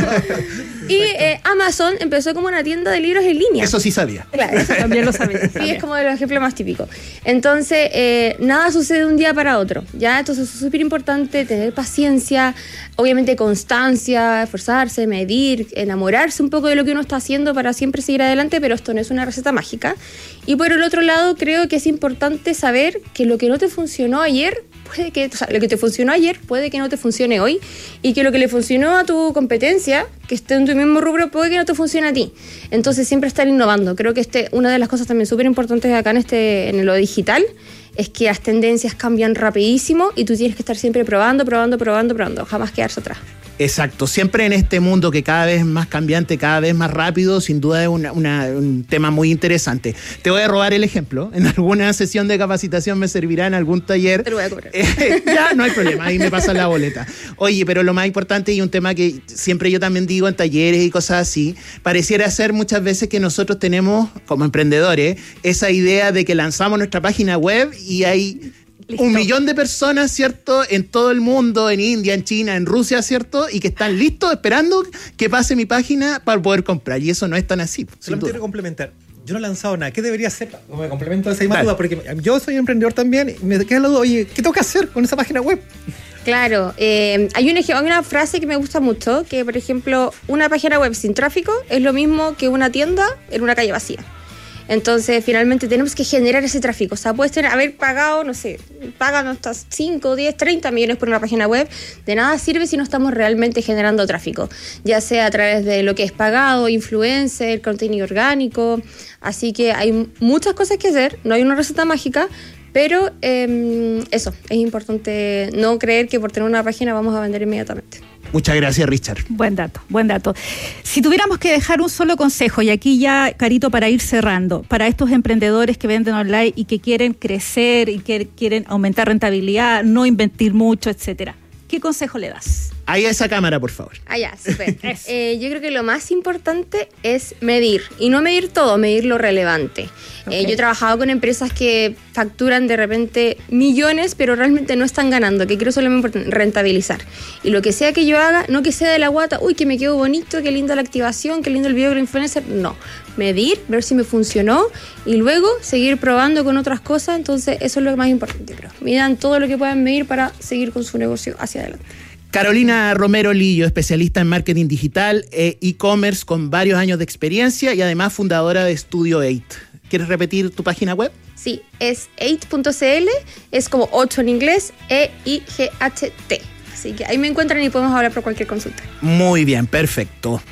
Y eh, Amazon empezó como una tienda de libros en línea.
Eso sí sabía.
Claro, eso también lo sabía. Sí, es como de los ejemplos más típicos. Entonces, eh, nada sucede de un día para otro. ¿Ya? Entonces es súper importante tener paciencia, obviamente constancia, esforzarse, medir, enamorarse un poco de lo que uno está haciendo para siempre seguir adelante, pero esto no es una receta mágica. Y por el otro lado, creo que es importante saber que lo que no te funcionó ayer, puede que, o sea, lo que te funcionó ayer puede que no te funcione hoy, y que lo que le funcionó a tu competencia, que esté en tu mismo rubro, puede que no te funcione a ti. Entonces siempre estar innovando. Creo que este, una de las cosas también súper importantes acá en, este, en lo digital es que las tendencias cambian rapidísimo y tú tienes que estar siempre probando, probando, probando, probando, jamás quedarse atrás.
Exacto, siempre en este mundo que cada vez es más cambiante, cada vez más rápido, sin duda es una, una, un tema muy interesante. Te voy a robar el ejemplo, en alguna sesión de capacitación me servirá en algún taller.
Te lo voy a cobrar.
Eh, ya, no hay problema, ahí me pasan la boleta. Oye, pero lo más importante y un tema que siempre yo también digo en talleres y cosas así, pareciera ser muchas veces que nosotros tenemos, como emprendedores, esa idea de que lanzamos nuestra página web y hay... Listo. Un millón de personas, ¿cierto? En todo el mundo, en India, en China, en Rusia, ¿cierto? Y que están listos esperando que pase mi página para poder comprar. Y eso no es tan así.
Solamente quiero complementar. Yo no he lanzado nada. ¿Qué debería hacer? Me complemento esa misma duda, porque yo soy emprendedor también y me queda la duda, oye, ¿qué tengo que hacer con esa página web?
Claro, eh, hay, un, hay una frase que me gusta mucho, que por ejemplo, una página web sin tráfico es lo mismo que una tienda en una calle vacía. Entonces, finalmente tenemos que generar ese tráfico. O sea, puedes tener, haber pagado, no sé, pagan hasta cinco, diez, treinta millones por una página web. De nada sirve si no estamos realmente generando tráfico. Ya sea a través de lo que es pagado, influencer, contenido orgánico. Así que hay muchas cosas que hacer. No hay una receta mágica. Pero eh, eso, es importante no creer que por tener una página vamos a vender inmediatamente.
Muchas gracias, Richard.
Buen dato, buen dato. Si tuviéramos que dejar un solo consejo, y aquí ya, Carito, para ir cerrando, para estos emprendedores que venden online y que quieren crecer y que quieren aumentar rentabilidad, no invertir mucho, etcétera, ¿qué consejo le das?
Ahí a esa cámara, por favor.
Ah, ya, súper. eh, yo creo que lo más importante es medir. Y no medir todo, medir lo relevante. Okay. Eh, yo he trabajado con empresas que facturan de repente millones, pero realmente no están ganando, que creo que es lo más importante, rentabilizar. Y lo que sea que yo haga, no que sea de la guata, uy, que me quedó bonito, qué linda la activación, qué lindo el video del influencer. No, medir, ver si me funcionó y luego seguir probando con otras cosas. Entonces, eso es lo más importante, creo. Midan todo lo que puedan medir para seguir con su negocio hacia adelante.
Carolina Romero Lillo, especialista en marketing digital e e-commerce con varios años de experiencia y además fundadora de Studio eight. ¿Quieres repetir tu página web?
Sí, es eight punto c l, es como ocho en inglés, E I G H T. Así que ahí me encuentran y podemos hablar por cualquier consulta.
Muy bien, perfecto.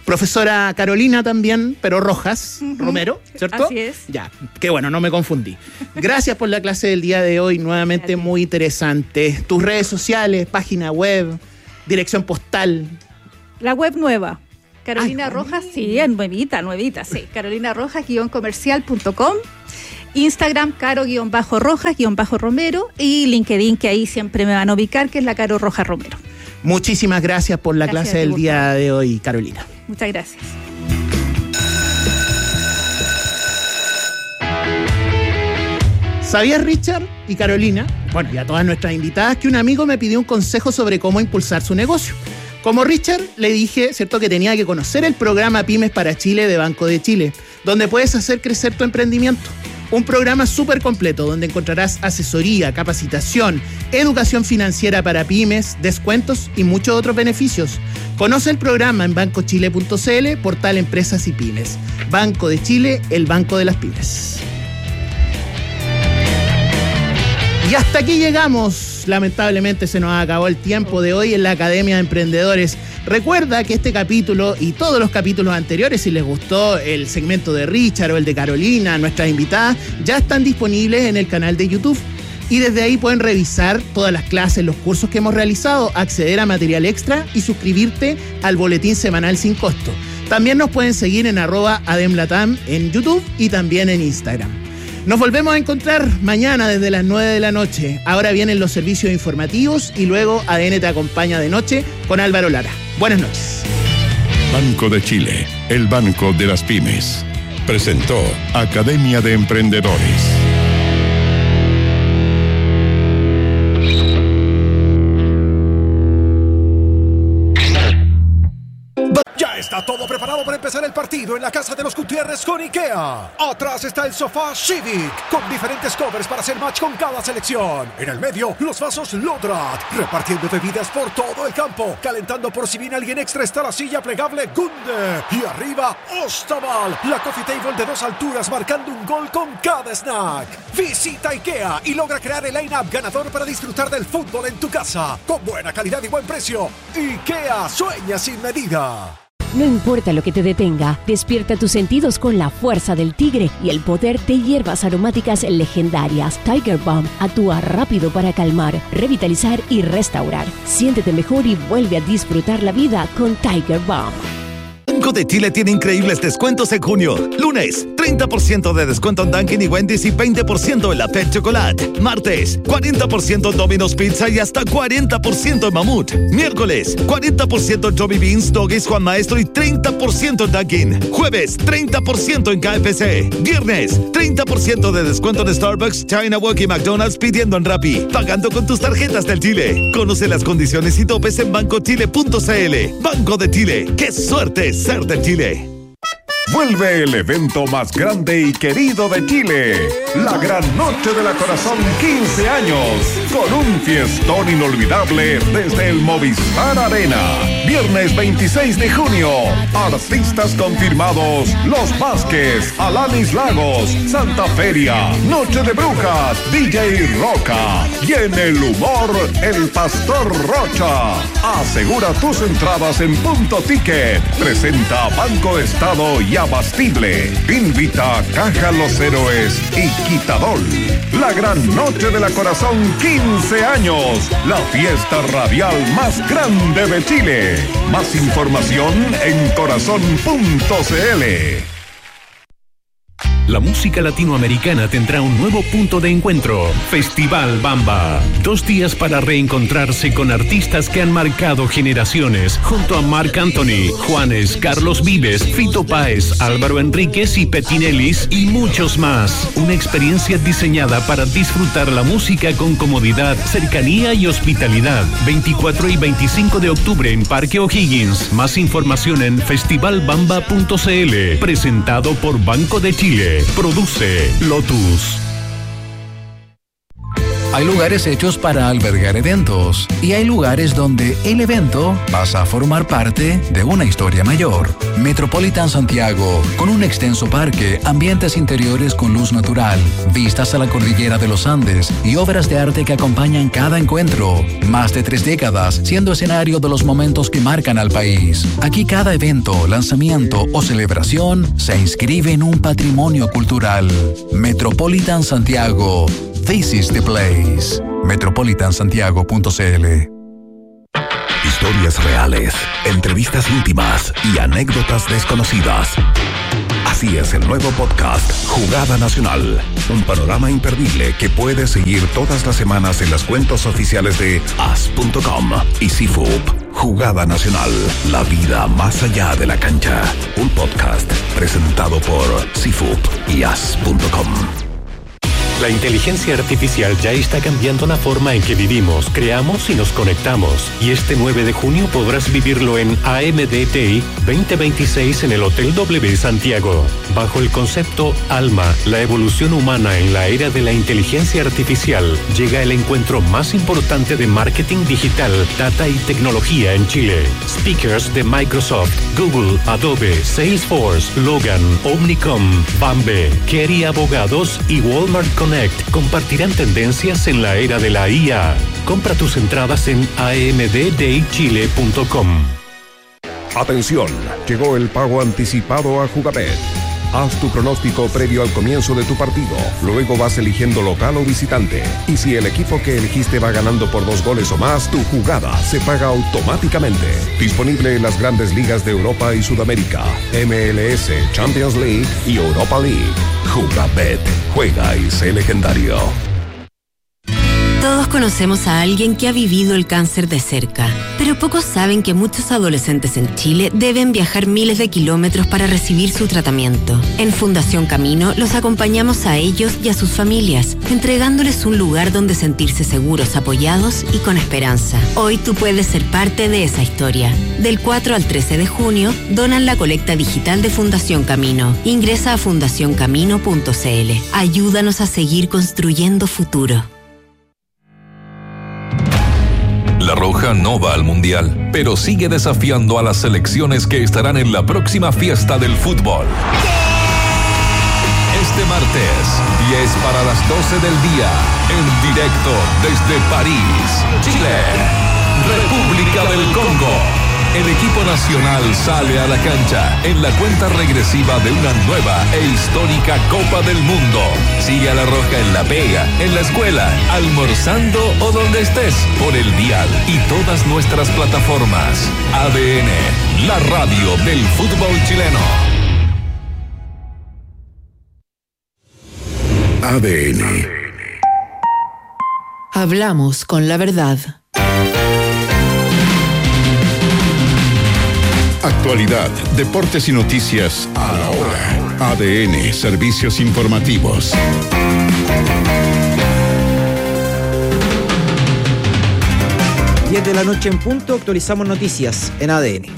Profesora Carolina también, pero Rojas, uh-huh. Romero, ¿cierto?
Así es.
Ya, qué bueno, no me confundí. Gracias por la clase del día de hoy, nuevamente muy interesante. Tus redes sociales, página web, dirección postal.
La web nueva. Carolina
Ay,
Rojas, sí, nuevita, nuevita, sí. Carolina Rojas, guión comercial punto com. Instagram, caro-rojas-romero. Y LinkedIn, que ahí siempre me van a ubicar, que es la Caro Rojas Romero.
Muchísimas gracias por la gracias clase del día de hoy, Carolina.
Muchas gracias.
¿Sabías, Richard y Carolina, bueno, y a todas nuestras invitadas, que un amigo me pidió un consejo sobre cómo impulsar su negocio? Como Richard, le dije, cierto, que tenía que conocer el programa Pymes para Chile de Banco de Chile, donde puedes hacer crecer tu emprendimiento. Un programa súper completo donde encontrarás asesoría, capacitación, educación financiera para pymes, descuentos y muchos otros beneficios. Conoce el programa en banco chile punto c l, portal Empresas y Pymes. Banco de Chile, el banco de las pymes. Y hasta aquí llegamos. Lamentablemente se nos acabó el tiempo de hoy en la Academia de Emprendedores. Recuerda que este capítulo y todos los capítulos anteriores, si les gustó el segmento de Richard o el de Carolina, nuestras invitadas, ya están disponibles en el canal de YouTube. Y desde ahí pueden revisar todas las clases, los cursos que hemos realizado, acceder a material extra y suscribirte al boletín semanal sin costo. También nos pueden seguir en arroba ademlatam en YouTube y también en Instagram. Nos volvemos a encontrar mañana desde las nueve de la noche. Ahora vienen los servicios informativos y luego A D N te acompaña de noche con Álvaro Lara. Buenas noches.
Banco de Chile, el banco de las pymes. Presentó Academia de Emprendedores.
Está todo preparado para empezar el partido en la casa de los Gutiérrez con IKEA. Atrás está el sofá Civic, con diferentes covers para hacer match con cada selección. En el medio, los vasos Lodrat, repartiendo bebidas por todo el campo. Calentando por si viene alguien extra está la silla plegable Gunde. Y arriba, Ostaval, la coffee table de dos alturas marcando un gol con cada snack. Visita IKEA y logra crear el line-up ganador para disfrutar del fútbol en tu casa. Con buena calidad y buen precio. IKEA, sueña sin medida.
No importa lo que te detenga, despierta tus sentidos con la fuerza del tigre y el poder de hierbas aromáticas legendarias. Tiger Balm actúa rápido para calmar, revitalizar y restaurar. Siéntete mejor y vuelve a disfrutar la vida con Tiger Balm.
Banco de Chile tiene increíbles descuentos en junio. Lunes, treinta por ciento de descuento en Dunkin' y Wendy's y veinte por ciento en la Pet Chocolate. Martes, cuarenta por ciento en Domino's Pizza y hasta cuarenta por ciento en Mamut. Miércoles, cuarenta por ciento en Joby Beans, Doggies, Juan Maestro y treinta por ciento en Dunkin'. Jueves, treinta por ciento en K F C. Viernes, treinta por ciento de descuento en Starbucks, China Walk y McDonald's pidiendo en Rappi. Pagando con tus tarjetas del Chile. Conoce las condiciones y topes en banco chile punto c l. Banco de Chile. ¡Qué suerte ser de Chile!
Vuelve el evento más grande y querido de Chile, la Gran Noche de la Corazón quince años, con un fiestón inolvidable desde el Movistar Arena. Viernes veintiséis de junio, artistas confirmados: Los Vázquez, Alanis Lagos, Santa Feria, Noche de Brujas, D J Roca y en el humor, el Pastor Rocha. Asegura tus entradas en Punto Ticket. Presenta Banco Estado y Abastible. Invita Caja Los Héroes y Quitadol. La Gran Noche de la Corazón quince años. La fiesta radial más grande de Chile. Más información en corazón punto c l.
La música latinoamericana tendrá un nuevo punto de encuentro. Festival Bamba. Dos días para reencontrarse con artistas que han marcado generaciones. Junto a Marc Anthony, Juanes, Carlos Vives, Fito Páez, Álvaro Enríquez y Petinelis y muchos más. Una experiencia diseñada para disfrutar la música con comodidad, cercanía y hospitalidad. veinticuatro y veinticinco de octubre en Parque O'Higgins. Más información en festival bamba punto c l. Presentado por Banco de Chile. Produce Lotus.
Hay lugares hechos para albergar eventos y hay lugares donde el evento pasa a formar parte de una historia mayor. Metropolitan Santiago, con un extenso parque, ambientes interiores con luz natural, vistas a la cordillera de los Andes y obras de arte que acompañan cada encuentro. Más de tres décadas siendo escenario de los momentos que marcan al país. Aquí cada evento, lanzamiento o celebración se inscribe en un patrimonio cultural. Metropolitan Santiago. This is the place. metropolitan santiago punto c l.
Historias reales, entrevistas íntimas y anécdotas desconocidas. Así es el nuevo podcast Jugada Nacional, un panorama imperdible que puedes seguir todas las semanas en las cuentas oficiales de as punto com y C F U P. Jugada Nacional, la vida más allá de la cancha. Un podcast presentado por C F U P y as punto com.
La inteligencia artificial ya está cambiando la forma en que vivimos, creamos y nos conectamos. Y este nueve de junio podrás vivirlo en A M D T I veinte veintiséis en el Hotel W Santiago. Bajo el concepto Alma, la evolución humana en la era de la inteligencia artificial, llega el encuentro más importante de marketing digital, data y tecnología en Chile. Speakers de Microsoft, Google, Adobe, Salesforce, Logan, Omnicom, Bambe, Kerry Abogados y Walmart Connect compartirán tendencias en la era de la I A. Compra tus entradas en a m d day chile punto com.
Atención, llegó el pago anticipado a Jugabet. Haz tu pronóstico previo al comienzo de tu partido. Luego vas eligiendo local o visitante. Y si el equipo que elegiste va ganando por dos goles o más, tu jugada se paga automáticamente. Disponible en las grandes ligas de Europa y Sudamérica, M L S, Champions League y Europa League. Jugabet. Juega y sé legendario.
Todos conocemos a alguien que ha vivido el cáncer de cerca, pero pocos saben que muchos adolescentes en Chile deben viajar miles de kilómetros para recibir su tratamiento. En Fundación Camino los acompañamos a ellos y a sus familias, entregándoles un lugar donde sentirse seguros, apoyados y con esperanza. Hoy tú puedes ser parte de esa historia. Del cuatro al trece de junio, donan la colecta digital de Fundación Camino. Ingresa a fundación camino punto c l. Ayúdanos a seguir construyendo futuro.
La Roja no va al Mundial, pero sigue desafiando a las selecciones que estarán en la próxima fiesta del fútbol. Este martes, diez para las doce del día, en directo desde París, Chile, República del Congo. El equipo nacional sale a la cancha en la cuenta regresiva de una nueva e histórica Copa del Mundo. Sigue a La Roja en la pega, en la escuela, almorzando o donde estés, por el dial y todas nuestras plataformas. A D N, la radio del fútbol chileno.
A D N.
Hablamos con la verdad.
Actualidad, deportes y noticias a la hora. A D N, servicios informativos.
diez de la noche en punto, actualizamos noticias en A D N.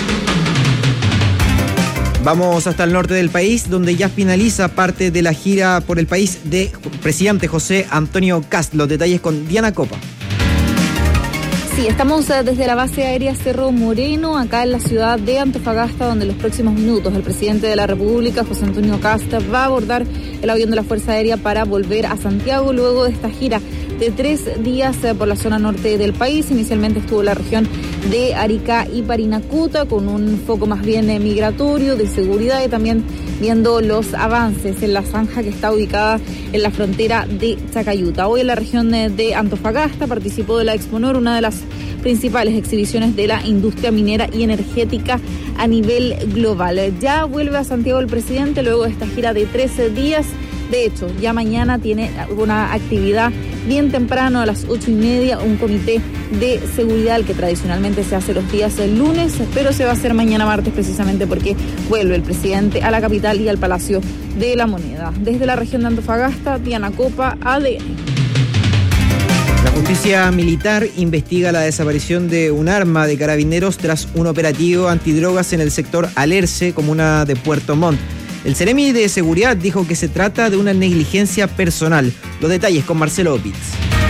Vamos hasta el norte del país, donde ya finaliza parte de la gira por el país de presidente José Antonio Kast. Los detalles con Diana Copa.
Sí, estamos desde la base aérea Cerro Moreno, acá en la ciudad de Antofagasta, donde en los próximos minutos el presidente de la República, José Antonio Kast, va a abordar el avión de la Fuerza Aérea para volver a Santiago luego de esta gira de tres días por la zona norte del país. Inicialmente estuvo en la región de Arica y Parinacota, con un foco más bien migratorio, de seguridad, y también viendo los avances en la zanja que está ubicada en la frontera de Chacayuta. Hoy en la región de Antofagasta participó de la Exponor, una de las principales exhibiciones de la industria minera y energética a nivel global. Ya vuelve a Santiago el presidente luego de esta gira de trece días. De hecho, ya mañana tiene una actividad bien temprano, a las ocho y media, un comité de seguridad, el que tradicionalmente se hace los días el lunes, pero se va a hacer mañana martes precisamente porque vuelve el presidente a la capital y al Palacio de la Moneda. Desde la región de Antofagasta, Diana Copa, A D N.
La justicia militar investiga la desaparición de un arma de carabineros tras un operativo antidrogas en el sector Alerce, comuna de Puerto Montt. El Ceremi de Seguridad dijo que se trata de una negligencia personal. Los detalles con Marcelo Opitz.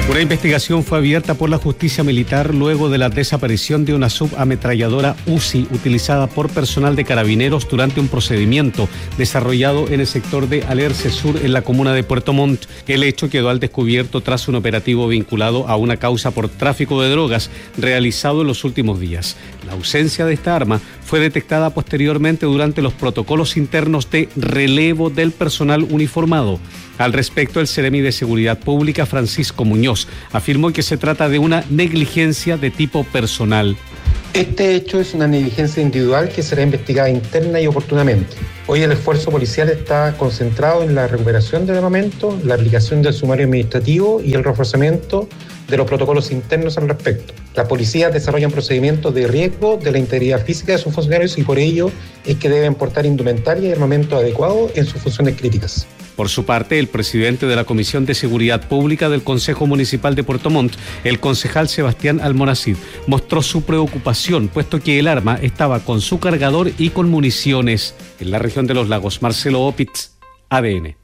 Una investigación fue abierta por la justicia militar luego de la desaparición de una subametralladora U Z I utilizada por personal de carabineros durante un procedimiento desarrollado en el sector de Alerce Sur en la comuna de Puerto Montt. El hecho quedó al descubierto tras un operativo vinculado a una causa por tráfico de drogas realizado en los últimos días. La ausencia de esta arma fue detectada posteriormente durante los protocolos internos de relevo del personal uniformado. Al respecto, el Seremi de Seguridad Pública, Francisco Muñoz, afirmó que se trata de una negligencia de tipo personal.
Este hecho es una negligencia individual que será investigada interna y oportunamente. Hoy el esfuerzo policial está concentrado en la recuperación del armamento, la aplicación del sumario administrativo y el reforzamiento de los protocolos internos al respecto. Las policías desarrollan procedimientos de riesgo de la integridad física de sus funcionarios y por ello es que deben portar indumentaria y armamento adecuado en sus funciones críticas.
Por su parte, el presidente de la Comisión de Seguridad Pública del Consejo Municipal de Puerto Montt, el concejal Sebastián Almonacid, mostró su preocupación, puesto que el arma estaba con su cargador y con municiones. En la región de los lagos, Marcelo Opitz, A D N.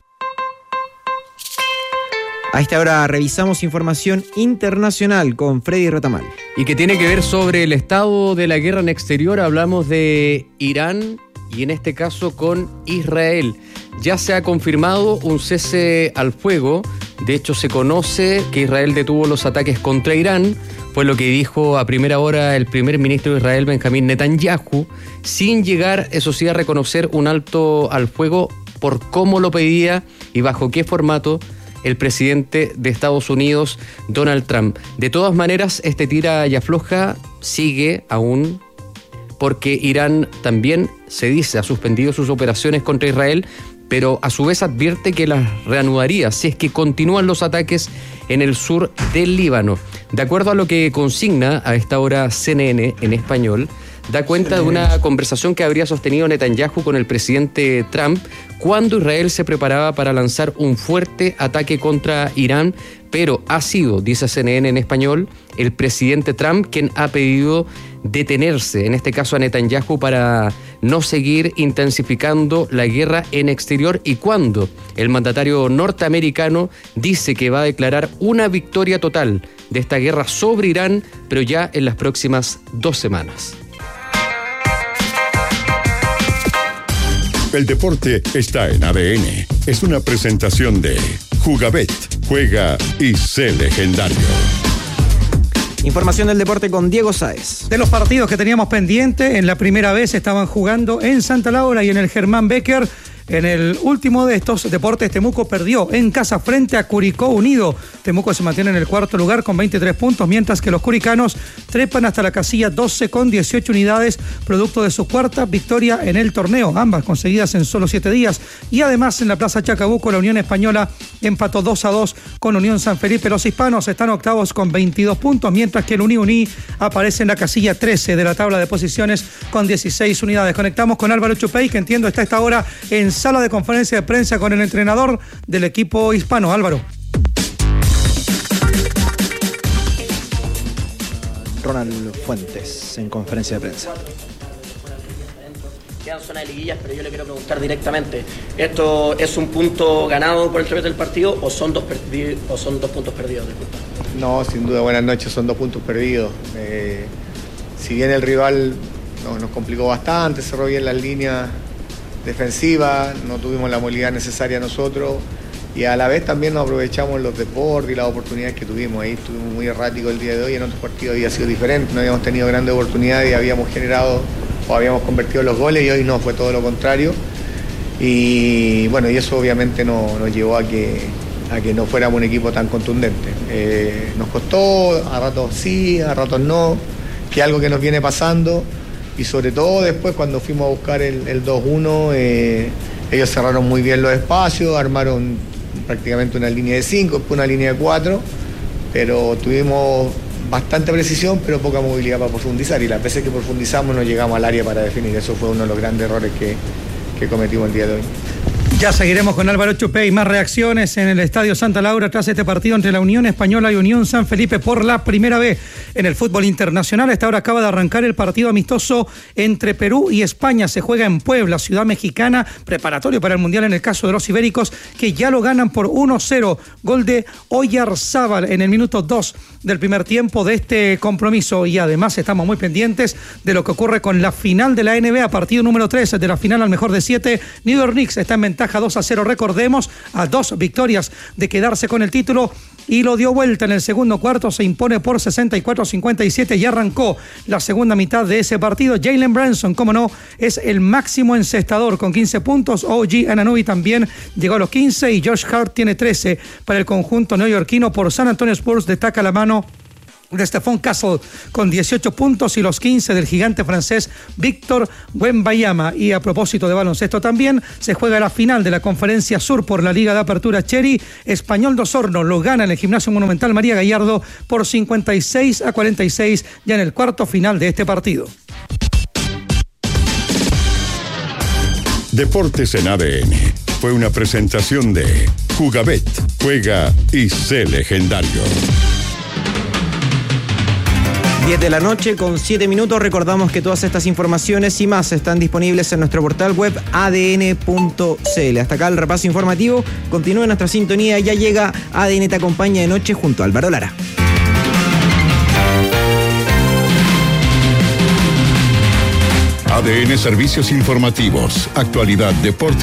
A esta hora revisamos información internacional con Freddy Retamal.
Y que tiene que ver sobre el estado de la guerra en exterior. Hablamos de Irán y en este caso con Israel. Ya se ha confirmado un cese al fuego. De hecho, se conoce que Israel detuvo los ataques contra Irán. Fue lo que dijo a primera hora el primer ministro de Israel, Benjamín Netanyahu, sin llegar, eso sí, a reconocer un alto al fuego por cómo lo pedía y bajo qué formato el presidente de Estados Unidos, Donald Trump. De todas maneras, este tira y afloja sigue aún, porque Irán también, se dice, ha suspendido sus operaciones contra Israel, pero a su vez advierte que las reanudaría si es que continúan los ataques en el sur del Líbano. De acuerdo a lo que consigna a esta hora C N N en español, da cuenta de una conversación que habría sostenido Netanyahu con el presidente Trump cuando Israel se preparaba para lanzar un fuerte ataque contra Irán, pero ha sido, dice C N N en español, el presidente Trump quien ha pedido detenerse, en este caso a Netanyahu, para no seguir intensificando la guerra en exterior, y cuando el mandatario norteamericano dice que va a declarar una victoria total de esta guerra sobre Irán, pero ya en las próximas dos semanas.
El deporte está en A D N. Es una presentación de Jugabet. Juega y sé legendario.
Información del deporte con Diego Sáez.
De los partidos que teníamos pendientes, en la primera vez estaban jugando en Santa Laura y en el Germán Becker. En el último de estos deportes, Temuco perdió en casa frente a Curicó Unido. Temuco se mantiene en el cuarto lugar con veintitrés puntos, mientras que los curicanos trepan hasta la casilla doce con dieciocho unidades, producto de su cuarta victoria en el torneo, ambas conseguidas en solo siete días. Y además en la Plaza Chacabuco, la Unión Española empató dos a dos con Unión San Felipe. Los hispanos están octavos con veintidós puntos, mientras que el Uni Uni aparece en la casilla trece de la tabla de posiciones con dieciséis unidades. Conectamos con Álvaro Chupey, que entiendo está a esta hora en sala de conferencia de prensa con el entrenador del equipo hispano. Álvaro.
Ronald Fuentes en conferencia de prensa.
Quedan zona de liguillas, pero yo le quiero preguntar directamente, ¿esto es un punto ganado por el través del partido o son dos perdi- o son dos puntos perdidos? Disculpa.
No, sin duda, buenas noches, son dos puntos perdidos. Eh, si bien el rival no, nos complicó bastante, cerró bien las líneas defensivas, no tuvimos la movilidad necesaria nosotros y a la vez también nos aprovechamos los deportes y las oportunidades que tuvimos. Ahí estuvimos muy erráticos el día de hoy, en otros partidos había sido diferente, no habíamos tenido grandes oportunidades y habíamos generado o habíamos convertido los goles, y hoy no, fue todo lo contrario. Y bueno, y eso obviamente no, nos llevó a que, a que no fuéramos un equipo tan contundente. Eh, nos costó, a ratos sí, a ratos no, que es algo que nos viene pasando. Y sobre todo después cuando fuimos a buscar el, el dos uno, eh, ellos cerraron muy bien los espacios, armaron prácticamente una línea de cinco, después una línea de cuatro, pero tuvimos bastante precisión, pero poca movilidad para profundizar, y las veces que profundizamos no llegamos al área para definir. Eso fue uno de los grandes errores que, que cometimos el día de hoy.
Ya seguiremos con Álvaro Chupé y más reacciones en el Estadio Santa Laura tras este partido entre la Unión Española y Unión San Felipe por la primera vez en el fútbol internacional. A esta hora acaba de arrancar el partido amistoso entre Perú y España. Se juega en Puebla, ciudad mexicana, preparatorio para el Mundial en el caso de los ibéricos, que ya lo ganan por uno cero. Gol de Oyarzábal en el minuto dos del primer tiempo de este compromiso. Y además estamos muy pendientes de lo que ocurre con la final de la N B A, partido número tres de la final al mejor de siete. New York Knicks está en ventaja dos a cero, recordemos, a dos victorias de quedarse con el título, y lo dio vuelta en el segundo cuarto, se impone por sesenta y cuatro a cincuenta y siete y arrancó la segunda mitad de ese partido. Jalen Brunson, como no, es el máximo encestador con quince puntos. O G Anunoby también llegó a los quince y Josh Hart tiene trece para el conjunto neoyorquino. Por San Antonio Spurs destaca la mano de Stephon Castle con dieciocho puntos y los quince del gigante francés Víctor Wembanyama. Y a propósito de baloncesto también, se juega la final de la Conferencia Sur por la Liga de Apertura Cherry. Español de Osorno lo gana en el Gimnasio Monumental María Gallardo por cincuenta y seis a cuarenta y seis, ya en el cuarto final de este partido.
Deportes en A D N fue una presentación de Jugabet. Juega y sé legendario.
diez de la noche con siete minutos. Recordamos que todas estas informaciones y más están disponibles en nuestro portal web a d n punto c l. Hasta acá el repaso informativo. Continúa nuestra sintonía. Ya llega A D N Te Acompaña de Noche junto a Álvaro Lara.
A D N Servicios Informativos. Actualidad, deporte